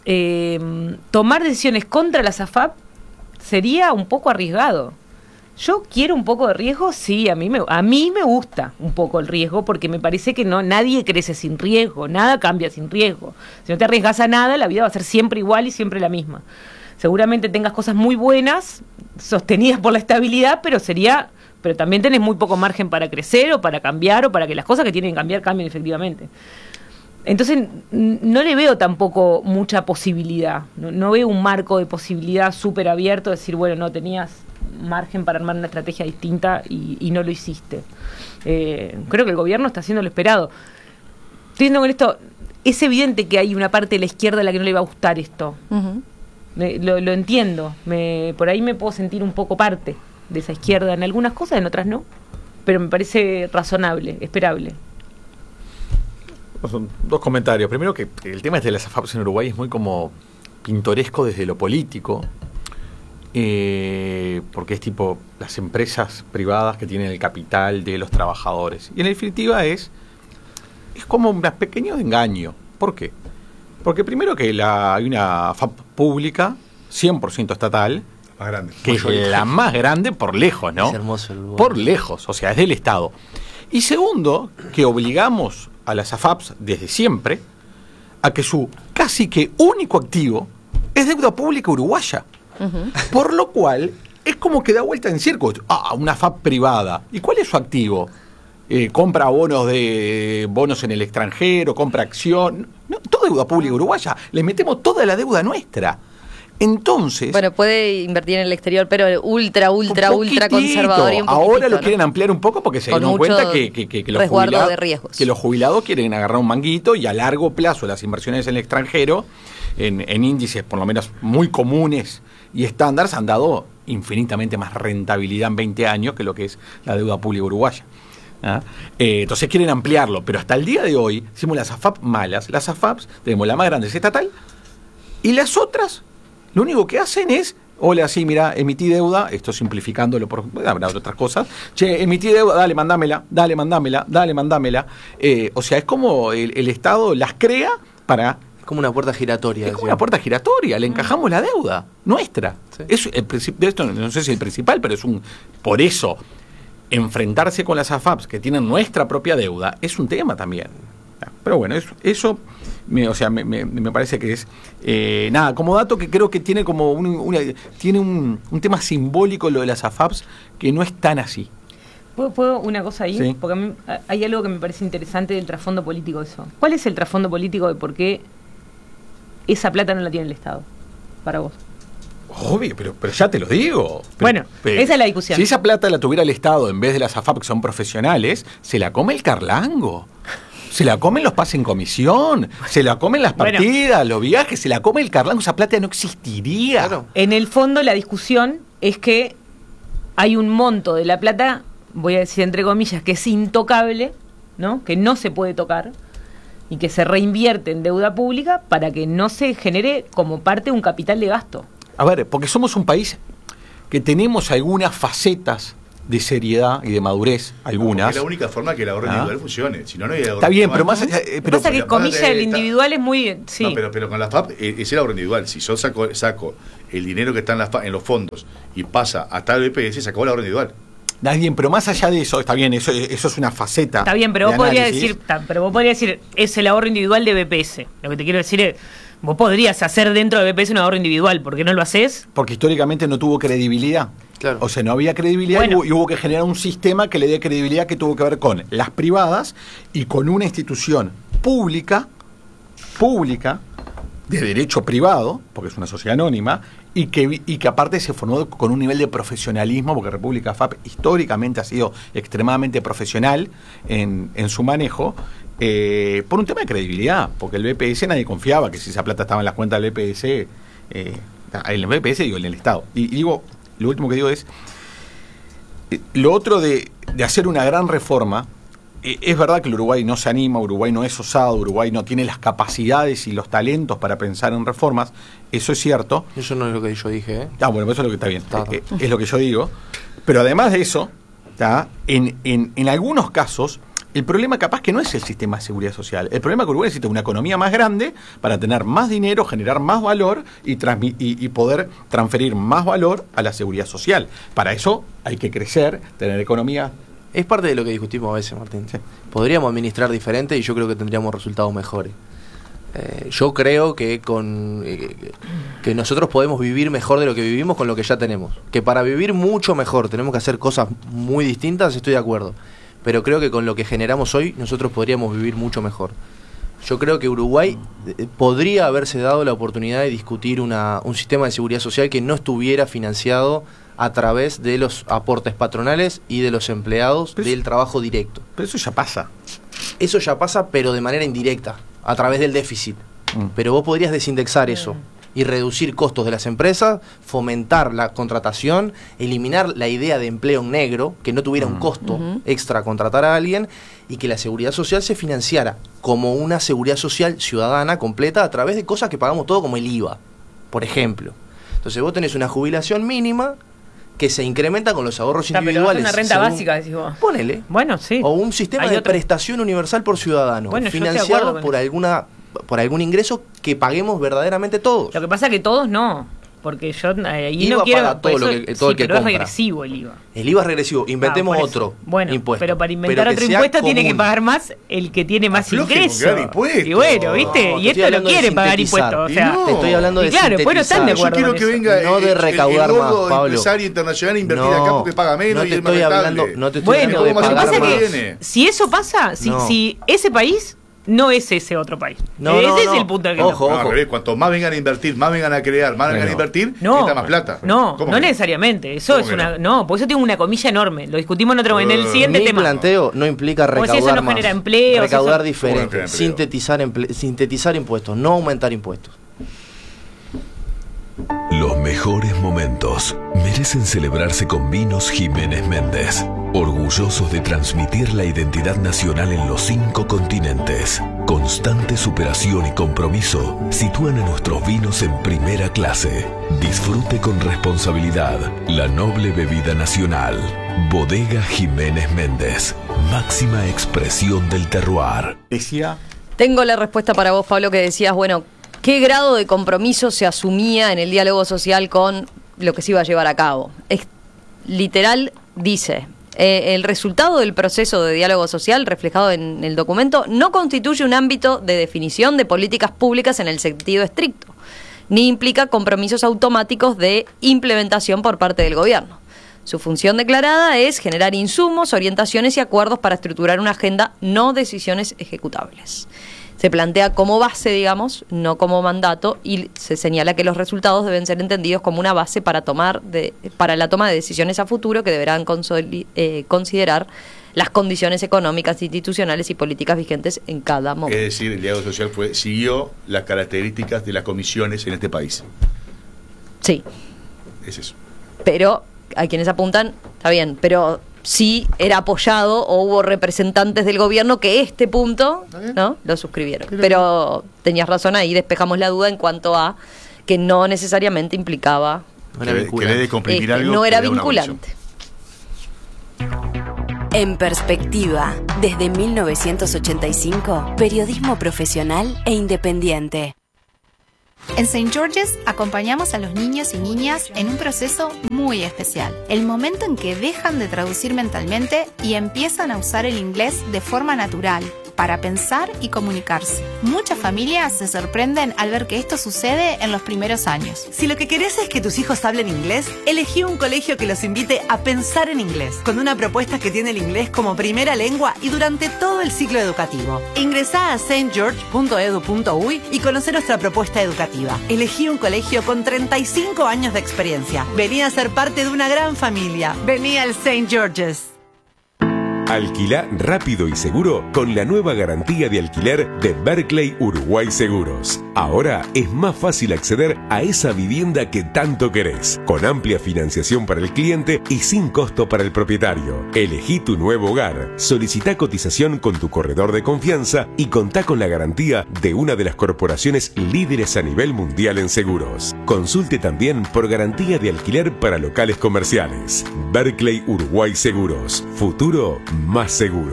eh, tomar decisiones contra la SAFAP sería un poco arriesgado. Yo quiero un poco de riesgo, sí, a mí me a mí me gusta un poco el riesgo, porque me parece que no nadie crece sin riesgo, nada cambia sin riesgo. Si no te arriesgas a nada, la vida va a ser siempre igual y siempre la misma. Seguramente tengas cosas muy buenas, sostenidas por la estabilidad, pero sería pero también tenés muy poco margen para crecer o para cambiar o para que las cosas que tienen que cambiar cambien efectivamente. Entonces no le veo tampoco mucha posibilidad, no, no veo un marco de posibilidad súper abierto, de decir, bueno, no tenías margen para armar una estrategia distinta y, y no lo hiciste. Eh, creo que el gobierno está haciendo lo esperado. Estoy diciendo con esto, es evidente que hay una parte de la izquierda a la que no le va a gustar esto. Uh-huh. Me, lo, lo entiendo, me, por ahí me puedo sentir un poco parte de esa izquierda en algunas cosas, en otras no, pero me parece razonable, esperable. Son dos comentarios. Primero, que el tema de las SAFAPs en Uruguay es muy como pintoresco desde lo político, eh, porque es tipo las empresas privadas que tienen el capital de los trabajadores. Y en definitiva es, es como un pequeño engaño. ¿Por qué? Porque primero que la, hay una F A P pública, cien por ciento estatal, más grande, que es la más grande por lejos, ¿no? Es hermoso el lugar. Por lejos, o sea, es del Estado. Y segundo, que obligamos a las AFAPs desde siempre a que su casi que único activo es deuda pública uruguaya. Uh-huh. Por lo cual es como que da vuelta en círculo. Ah, una F A P privada. ¿Y cuál es su activo? Eh, compra bonos de bonos en el extranjero, compra acción. No, toda deuda pública uruguaya. Le metemos toda la deuda nuestra. Entonces... Bueno, puede invertir en el exterior, pero ultra, ultra, ultra conservador. Y un ahora lo ¿no? quieren ampliar un poco porque se dieron cuenta que, que, que, que, los jubilados, de riesgos. que los jubilados quieren agarrar un manguito y a largo plazo las inversiones en el extranjero, en, en índices por lo menos muy comunes y estándares, han dado infinitamente más rentabilidad en veinte años que lo que es la deuda pública uruguaya. ¿Ah? Eh, entonces quieren ampliarlo, pero hasta el día de hoy hicimos las AFAP malas. Las AFAPs tenemos la más grande, es estatal, y las otras lo único que hacen es, hola, sí, mira, emití deuda, esto simplificándolo, por habrá otras cosas, che, emití deuda, dale, mandámela, dale, mandámela, dale, mandámela. Eh, o sea, es como el, el Estado las crea para... Es como una puerta giratoria. Es como una puerta giratoria, le encajamos la deuda nuestra. Sí. Es el principio, esto no sé si es el principal, pero es un... Por eso, enfrentarse con las AFAPs que tienen nuestra propia deuda es un tema también. Pero bueno, eso... eso Me, o sea, me, me, me parece que es eh, nada, como dato que creo que tiene como un, una, tiene un, un tema simbólico lo de las AFAPs que no es tan así. ¿Puedo, ¿Puedo una cosa ahí? Sí. Porque a mí hay algo que me parece interesante del trasfondo político de eso. ¿Cuál es el trasfondo político de por qué esa plata no la tiene el Estado para vos? Obvio, pero, pero ya te lo digo. Pero, bueno, pero, esa es la discusión. Si esa plata la tuviera el Estado en vez de las AFAP que son profesionales, se la come el carlango. Se la comen los pases en comisión, se la comen las partidas, bueno, los viajes, se la come el carlango, esa plata no existiría. Claro. En el fondo la discusión es que hay un monto de la plata, voy a decir entre comillas, que es intocable, ¿no? Que no se puede tocar, y que se reinvierte en deuda pública para que no se genere como parte de un capital de gasto. A ver, porque somos un país que tenemos algunas facetas de seriedad y de madurez, algunas. No, es la única forma que el ahorro ¿Ah? individual funcione. Si no, no hay ahorro Está bien, individual. pero más allá. Eh, pero pasa que comilla el individual es muy. Sí. No, pero, pero con la F A P eh, es el ahorro individual. Si yo saco, saco el dinero que está en, la F A P, en los fondos y pasa hasta el B P S, se acabó el ahorro individual. Está bien, pero más allá de eso, está bien, eso, eso es una faceta. Está bien, pero de vos podrías análisis. decir, ta, pero vos podrías decir, es el ahorro individual de B P S. Lo que te quiero decir es, vos podrías hacer dentro de B P S un ahorro individual, ¿por qué no lo haces? Porque históricamente no tuvo credibilidad. Claro. O sea, no había credibilidad bueno. y, hubo, y hubo que generar un sistema que le dé credibilidad que tuvo que ver con las privadas y con una institución pública, pública, de derecho privado, porque es una sociedad anónima, y que, y que aparte se formó con un nivel de profesionalismo, porque República F A P históricamente ha sido extremadamente profesional en, en su manejo, eh, por un tema de credibilidad, porque el B P S nadie confiaba que si esa plata estaba en las cuentas del B P S, eh, en el B P S digo, en el Estado. Y, y digo, lo último que digo es, eh, lo otro de, de hacer una gran reforma, eh, es verdad que el Uruguay no se anima, Uruguay no es osado, Uruguay no tiene las capacidades y los talentos para pensar en reformas, eso es cierto. Eso no es lo que yo dije, ¿eh? Ah, bueno, eso es lo que está bien, eh, eh, es lo que yo digo. Pero además de eso, ¿tá? En, en, en algunos casos, el problema capaz que no es el sistema de seguridad social. El problema es que Uruguay necesita una economía más grande para tener más dinero, generar más valor y, transmi- y, y poder transferir más valor a la seguridad social. Para eso hay que crecer, tener economía. Es parte de lo que discutimos a veces, Martín. Sí. Podríamos administrar diferente y yo creo que tendríamos resultados mejores. Eh, yo creo que con eh, que nosotros podemos vivir mejor de lo que vivimos con lo que ya tenemos. Que para vivir mucho mejor tenemos que hacer cosas muy distintas, estoy de acuerdo. Pero creo que con lo que generamos hoy nosotros podríamos vivir mucho mejor. Yo creo que Uruguay eh, podría haberse dado la oportunidad de discutir una, un sistema de seguridad social que no estuviera financiado a través de los aportes patronales y de los empleados pero del eso, trabajo directo. Pero eso ya pasa. Eso ya pasa, pero de manera indirecta, a través del déficit. Mm. Pero vos podrías desindexar mm. eso y reducir costos de las empresas, fomentar la contratación, eliminar la idea de empleo en negro, que no tuviera un costo uh-huh. extra contratar a alguien, y que la seguridad social se financiara como una seguridad social ciudadana completa a través de cosas que pagamos todo, como el I V A, por ejemplo. Entonces vos tenés una jubilación mínima que se incrementa con los ahorros Está, individuales. Una renta según, básica, decís vos. Ponele. Bueno, sí. O un sistema Hay de otro... prestación universal por ciudadano, bueno, financiado por alguna... por algún ingreso que paguemos verdaderamente todos. Lo que pasa es que todos no, porque yo ahí eh, no quiero para todo, lo que, todo sí, el que pero compra. Es regresivo el I V A. El I V A es regresivo, inventemos ah, otro bueno, impuesto. Pero para inventar pero otro impuesto tiene que pagar más el que tiene más ingresos. Y bueno, ¿viste? No, y esto no quiere pagar impuestos, o sea, no. Te estoy hablando de y claro, después no están de acuerdo. Yo quiero que venga no de recaudar el, el más, Pablo. empresario internacional a invertir no, acá porque paga menos no te y es estoy más hablando, no te estoy bueno, hablando de lo que pasa es que si eso pasa, si, no. si ese país no es ese otro país. No, ese no, es no. el punto de que ojo, no, ojo. Al revés, cuanto más vengan a invertir, más vengan a crear, más vengan a invertir, no, está más plata. No, no que? necesariamente. Eso es una. No? no, por eso tengo una comilla enorme. Lo discutimos en otro uh, en el siguiente mi tema. Mi planteo no implica recaudar pues eso no más. genera empleo. Recaudar eso... diferente. Empleo. Sintetizar, emple... sintetizar impuestos, no aumentar impuestos. Los mejores momentos merecen celebrarse con Vinos Jiménez Méndez, orgullosos de transmitir la identidad nacional en los cinco continentes. Constante superación y compromiso sitúan a nuestros vinos en primera clase. Disfrute con responsabilidad la noble bebida nacional. Bodega Jiménez Méndez, máxima expresión del terroir. Decía. Tengo la respuesta para vos, Pablo, que decías, bueno, ¿qué grado de compromiso se asumía en el diálogo social con lo que se iba a llevar a cabo? Es, literal, dice, eh, el resultado del proceso de diálogo social reflejado en el documento no constituye un ámbito de definición de políticas públicas en el sentido estricto, ni implica compromisos automáticos de implementación por parte del gobierno. Su función declarada es generar insumos, orientaciones y acuerdos para estructurar una agenda, no decisiones ejecutables. Se plantea como base, digamos, no como mandato, y se señala que los resultados deben ser entendidos como una base para tomar de, para la toma de decisiones a futuro que deberán consoli, eh, considerar las condiciones económicas, institucionales y políticas vigentes en cada momento. Es decir, el diálogo social fue siguió las características de las comisiones en este país. Sí. Es eso. Pero hay quienes apuntan, está bien, pero sí era apoyado o hubo representantes del gobierno que este punto, ¿no?, lo suscribieron. Pero tenías razón, ahí despejamos la duda en cuanto a que no necesariamente implicaba... No era vinculante. Este, algo no era vinculante. En perspectiva, desde mil novecientos ochenta y cinco, periodismo profesional e independiente. En Saint George's acompañamos a los niños y niñas en un proceso muy especial. El momento en que dejan de traducir mentalmente y empiezan a usar el inglés de forma natural, para pensar y comunicarse. Muchas familias se sorprenden al ver que esto sucede en los primeros años. Si lo que querés es que tus hijos hablen inglés, elegí un colegio que los invite a pensar en inglés, con una propuesta que tiene el inglés como primera lengua y durante todo el ciclo educativo. Ingresá a saint george punto edu punto uy y conoce nuestra propuesta educativa. Elegí un colegio con treinta y cinco años de experiencia. Vení a ser parte de una gran familia. Vení al Saint George's. Alquilá rápido y seguro con la nueva garantía de alquiler de Berkeley Uruguay Seguros. Ahora es más fácil acceder a esa vivienda que tanto querés, con amplia financiación para el cliente y sin costo para el propietario. Elegí tu nuevo hogar, solicitá cotización con tu corredor de confianza y contá con la garantía de una de las corporaciones líderes a nivel mundial en seguros. Consulte también por garantía de alquiler para locales comerciales. Berkeley Uruguay Seguros. Futuro más seguro.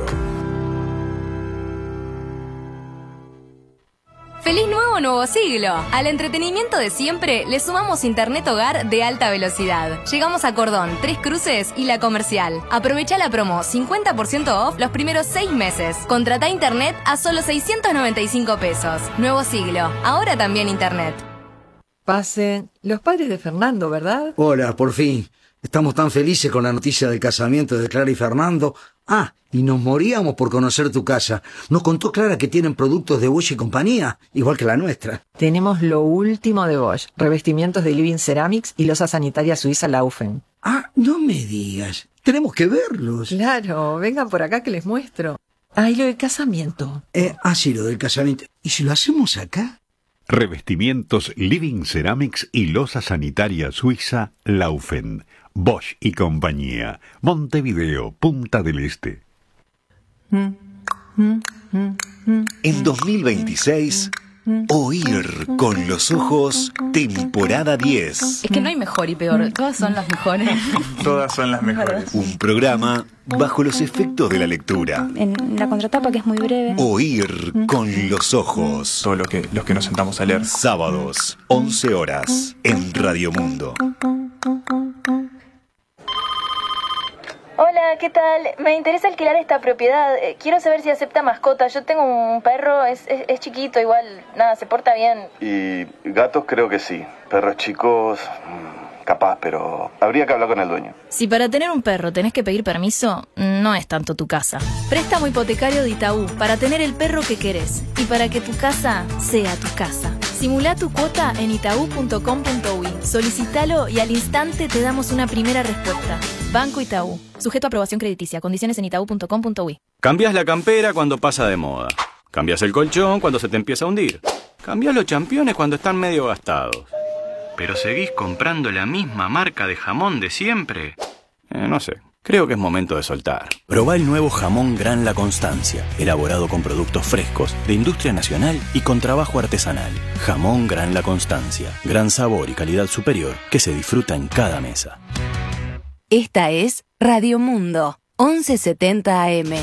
¡Feliz nuevo nuevo siglo! Al entretenimiento de siempre le sumamos internet hogar de alta velocidad. Llegamos a Cordón, Tres Cruces y La Comercial. Aprovecha la promo cincuenta por ciento off los primeros seis meses. Contratá internet a solo seiscientos noventa y cinco pesos. Nuevo siglo, ahora también internet. Pasen. Los padres de Fernando, ¿verdad? Hola, por fin. Estamos tan felices con la noticia del casamiento de Clara y Fernando. Ah, y nos moríamos por conocer tu casa. Nos contó Clara que tienen productos de Bosch y compañía, igual que la nuestra. Tenemos lo último de Bosch, revestimientos de Living Ceramics y losa sanitaria suiza Laufen. Ah, no me digas. Tenemos que verlos. Claro, vengan por acá que les muestro. Ah, y lo del casamiento. Eh, ah, sí, lo del casamiento. ¿Y si lo hacemos acá? Revestimientos Living Ceramics y losa sanitaria suiza Laufen. Bosch y compañía. Montevideo, Punta del Este. En dos mil veintiséis, Oír con los ojos, temporada diez. Es que no hay mejor y peor, todas son las mejores. Todas son las mejores. Un programa bajo los efectos de la lectura. En la contratapa, que es muy breve. Oír con los ojos. Todo lo que, los que nos sentamos a leer. Sábados, once horas, en Radio Mundo. Hola, ¿qué tal? Me interesa alquilar esta propiedad. Eh, quiero saber si acepta mascota. Yo tengo un perro, es, es, es chiquito, igual, nada, se porta bien. Y gatos creo que sí. Perros chicos, capaz, pero habría que hablar con el dueño. Si para tener un perro tenés que pedir permiso, no es tanto tu casa. Préstamo hipotecario de Itaú para tener el perro que querés y para que tu casa sea tu casa. Simulá tu cuota en itaú punto com punto uy. Solicítalo y al instante te damos una primera respuesta. Banco Itaú. Sujeto a aprobación crediticia. Condiciones en itaú punto com punto uy. Cambiás la campera cuando pasa de moda. Cambiás el colchón cuando se te empieza a hundir. Cambiás los championes cuando están medio gastados. ¿Pero seguís comprando la misma marca de jamón de siempre? Eh, no sé. Creo que es momento de soltar. Probá el nuevo jamón Gran La Constancia, elaborado con productos frescos, de industria nacional y con trabajo artesanal. Jamón Gran La Constancia, gran sabor y calidad superior que se disfruta en cada mesa. Esta es Radio Mundo, once setenta A M.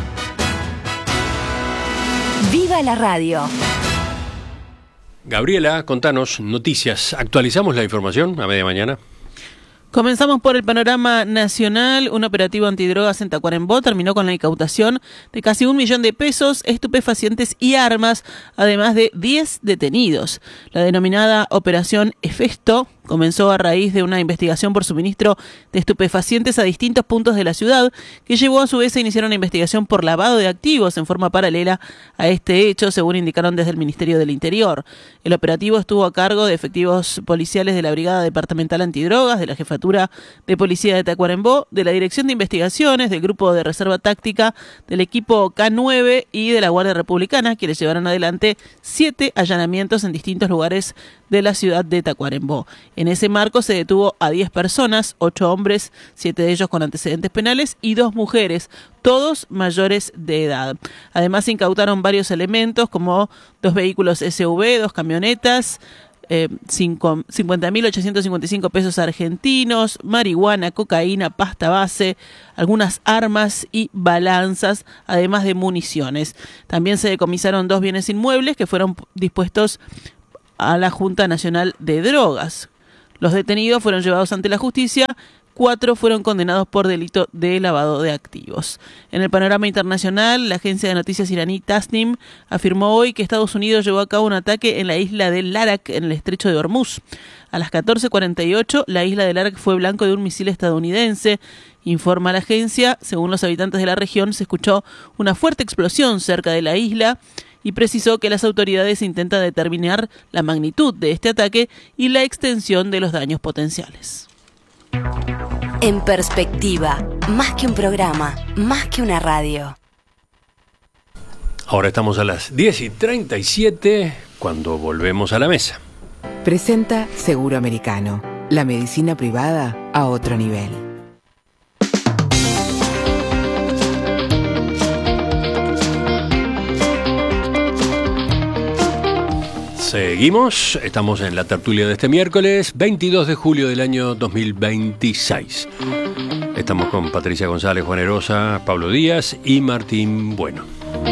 ¡Viva la radio! Gabriela, contanos noticias. ¿Actualizamos la información a media mañana? Comenzamos por el panorama nacional. Un operativo antidrogas en Tacuarembó terminó con la incautación de casi un millón de pesos, estupefacientes y armas, además de diez detenidos. La denominada Operación Hefesto comenzó a raíz de una investigación por suministro de estupefacientes a distintos puntos de la ciudad, que llevó a su vez a iniciar una investigación por lavado de activos en forma paralela a este hecho, según indicaron desde el Ministerio del Interior. El operativo estuvo a cargo de efectivos policiales de la Brigada Departamental Antidrogas, de la Jefatura de Policía de Tacuarembó, de la Dirección de Investigaciones, del Grupo de Reserva Táctica, del equipo K nueve y de la Guardia Republicana, quienes llevaron adelante siete allanamientos en distintos lugares de la ciudad de Tacuarembó. En ese marco se detuvo a diez personas, ocho hombres, siete de ellos con antecedentes penales y dos mujeres, todos mayores de edad. Además se incautaron varios elementos como dos vehículos S U V, dos camionetas, Eh, cincuenta mil ochocientos cincuenta y cinco pesos argentinos, marihuana, cocaína, pasta base, algunas armas y balanzas, además de municiones. También se decomisaron dos bienes inmuebles que fueron dispuestos a la Junta Nacional de Drogas. Los detenidos fueron llevados ante la justicia. Cuatro fueron condenados por delito de lavado de activos. En el panorama internacional, la agencia de noticias iraní Tasnim afirmó hoy que Estados Unidos llevó a cabo un ataque en la isla de Larak, en el estrecho de Hormuz. A las catorce cuarenta y ocho, la isla de Larak fue blanco de un misil estadounidense. Informa la agencia, según los habitantes de la región, se escuchó una fuerte explosión cerca de la isla y precisó que las autoridades intentan determinar la magnitud de este ataque y la extensión de los daños potenciales. En perspectiva, más que un programa, más que una radio. Ahora estamos a las diez y treinta y siete cuando volvemos a la mesa. Presenta Seguro Americano, la medicina privada a otro nivel. Seguimos, estamos en la tertulia de este miércoles, veintidós de julio del año dos mil veintiséis. Estamos con Patricia González, Juan Erosa, Pablo Díaz y Martín Bueno.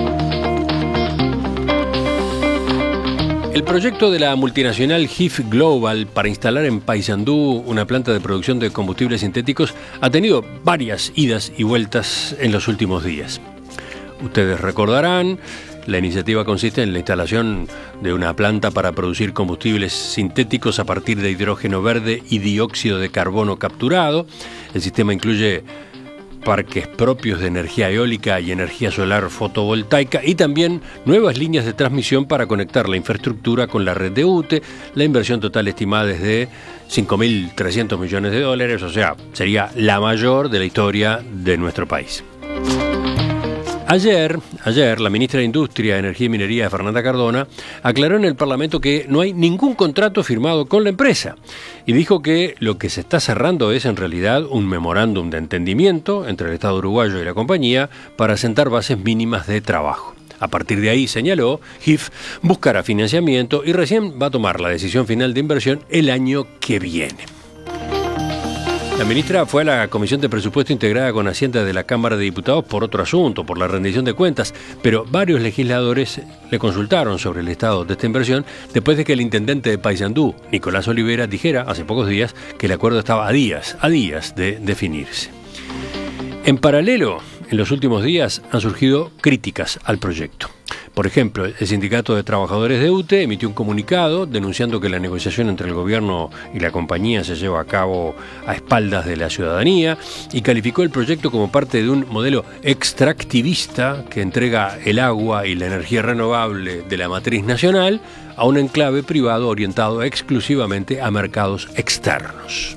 El proyecto de la multinacional H I F Global para instalar en Paysandú una planta de producción de combustibles sintéticos ha tenido varias idas y vueltas en los últimos días. Ustedes recordarán, la iniciativa consiste en la instalación de una planta para producir combustibles sintéticos a partir de hidrógeno verde y dióxido de carbono capturado. El sistema incluye parques propios de energía eólica y energía solar fotovoltaica y también nuevas líneas de transmisión para conectar la infraestructura con la red de U T E. La inversión total estimada es de cinco mil trescientos millones de dólares, o sea, sería la mayor de la historia de nuestro país. Ayer, ayer, la ministra de Industria, Energía y Minería, Fernanda Cardona, aclaró en el Parlamento que no hay ningún contrato firmado con la empresa y dijo que lo que se está cerrando es en realidad un memorándum de entendimiento entre el Estado uruguayo y la compañía para sentar bases mínimas de trabajo. A partir de ahí, señaló, H I F buscará financiamiento y recién va a tomar la decisión final de inversión el año que viene. La ministra fue a la Comisión de Presupuesto integrada con Hacienda de la Cámara de Diputados por otro asunto, por la rendición de cuentas, pero varios legisladores le consultaron sobre el estado de esta inversión después de que el intendente de Paysandú, Nicolás Olivera, dijera hace pocos días que el acuerdo estaba a días, a días de definirse. En paralelo, en los últimos días han surgido críticas al proyecto. Por ejemplo, el Sindicato de Trabajadores de U T E emitió un comunicado denunciando que la negociación entre el gobierno y la compañía se lleva a cabo a espaldas de la ciudadanía y calificó el proyecto como parte de un modelo extractivista que entrega el agua y la energía renovable de la matriz nacional a un enclave privado orientado exclusivamente a mercados externos.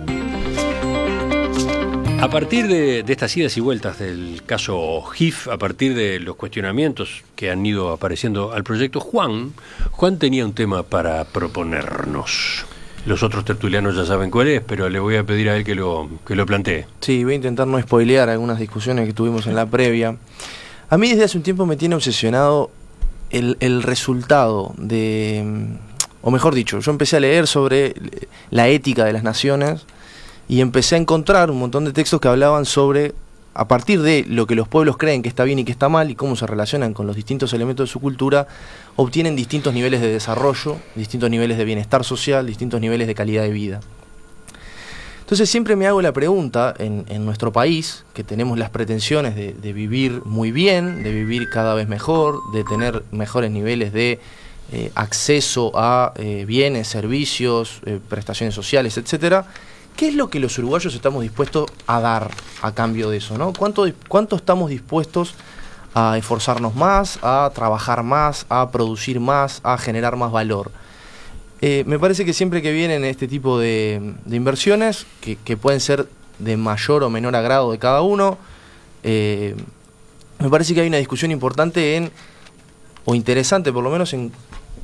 A partir de, de estas idas y vueltas del caso H I F, a partir de los cuestionamientos que han ido apareciendo al proyecto, Juan, Juan tenía un tema para proponernos. Los otros tertulianos ya saben cuál es, pero le voy a pedir a él que lo, que lo plantee. Sí, voy a intentar no spoilear algunas discusiones que tuvimos en la previa. A mí desde hace un tiempo me tiene obsesionado el, el resultado de... O mejor dicho, yo empecé a leer sobre la ética de las naciones y empecé a encontrar un montón de textos que hablaban sobre, a partir de lo que los pueblos creen que está bien y que está mal y cómo se relacionan con los distintos elementos de su cultura, obtienen distintos niveles de desarrollo, distintos niveles de bienestar social, distintos niveles de calidad de vida. Entonces siempre me hago la pregunta, en, en nuestro país, que tenemos las pretensiones de, de vivir muy bien, de vivir cada vez mejor, de tener mejores niveles de eh, acceso a eh, bienes, servicios, eh, prestaciones sociales, etcétera, ¿qué es lo que los uruguayos estamos dispuestos a dar a cambio de eso, ¿no? ¿Cuánto, cuánto estamos dispuestos a esforzarnos más, a trabajar más, a producir más, a generar más valor? Eh, me parece que siempre que vienen este tipo de, de inversiones, que, que pueden ser de mayor o menor agrado de cada uno, eh, me parece que hay una discusión importante en, o interesante por lo menos, en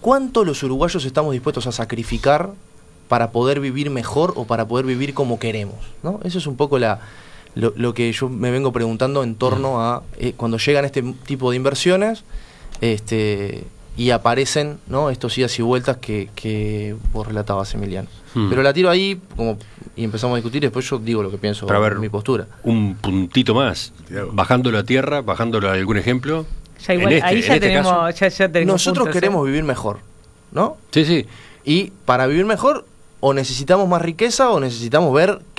cuánto los uruguayos estamos dispuestos a sacrificar para poder vivir mejor o para poder vivir como queremos, ¿no? Eso es un poco la, lo, lo que yo me vengo preguntando en torno a eh, cuando llegan este tipo de inversiones este, y aparecen, ¿no?, estos idas y vueltas que, que vos relatabas, Emiliano. Hmm. Pero la tiro ahí como y empezamos a discutir y después yo digo lo que pienso, para ver, mi postura. Un puntito más, bajándolo a tierra, bajándolo a algún ejemplo. Ya igual, este, ahí ya, este tenemos, ya, ya tenemos nosotros puntos, queremos ¿eh? vivir mejor, ¿no? Sí, sí. Y para vivir mejor o necesitamos más riqueza o necesitamos ver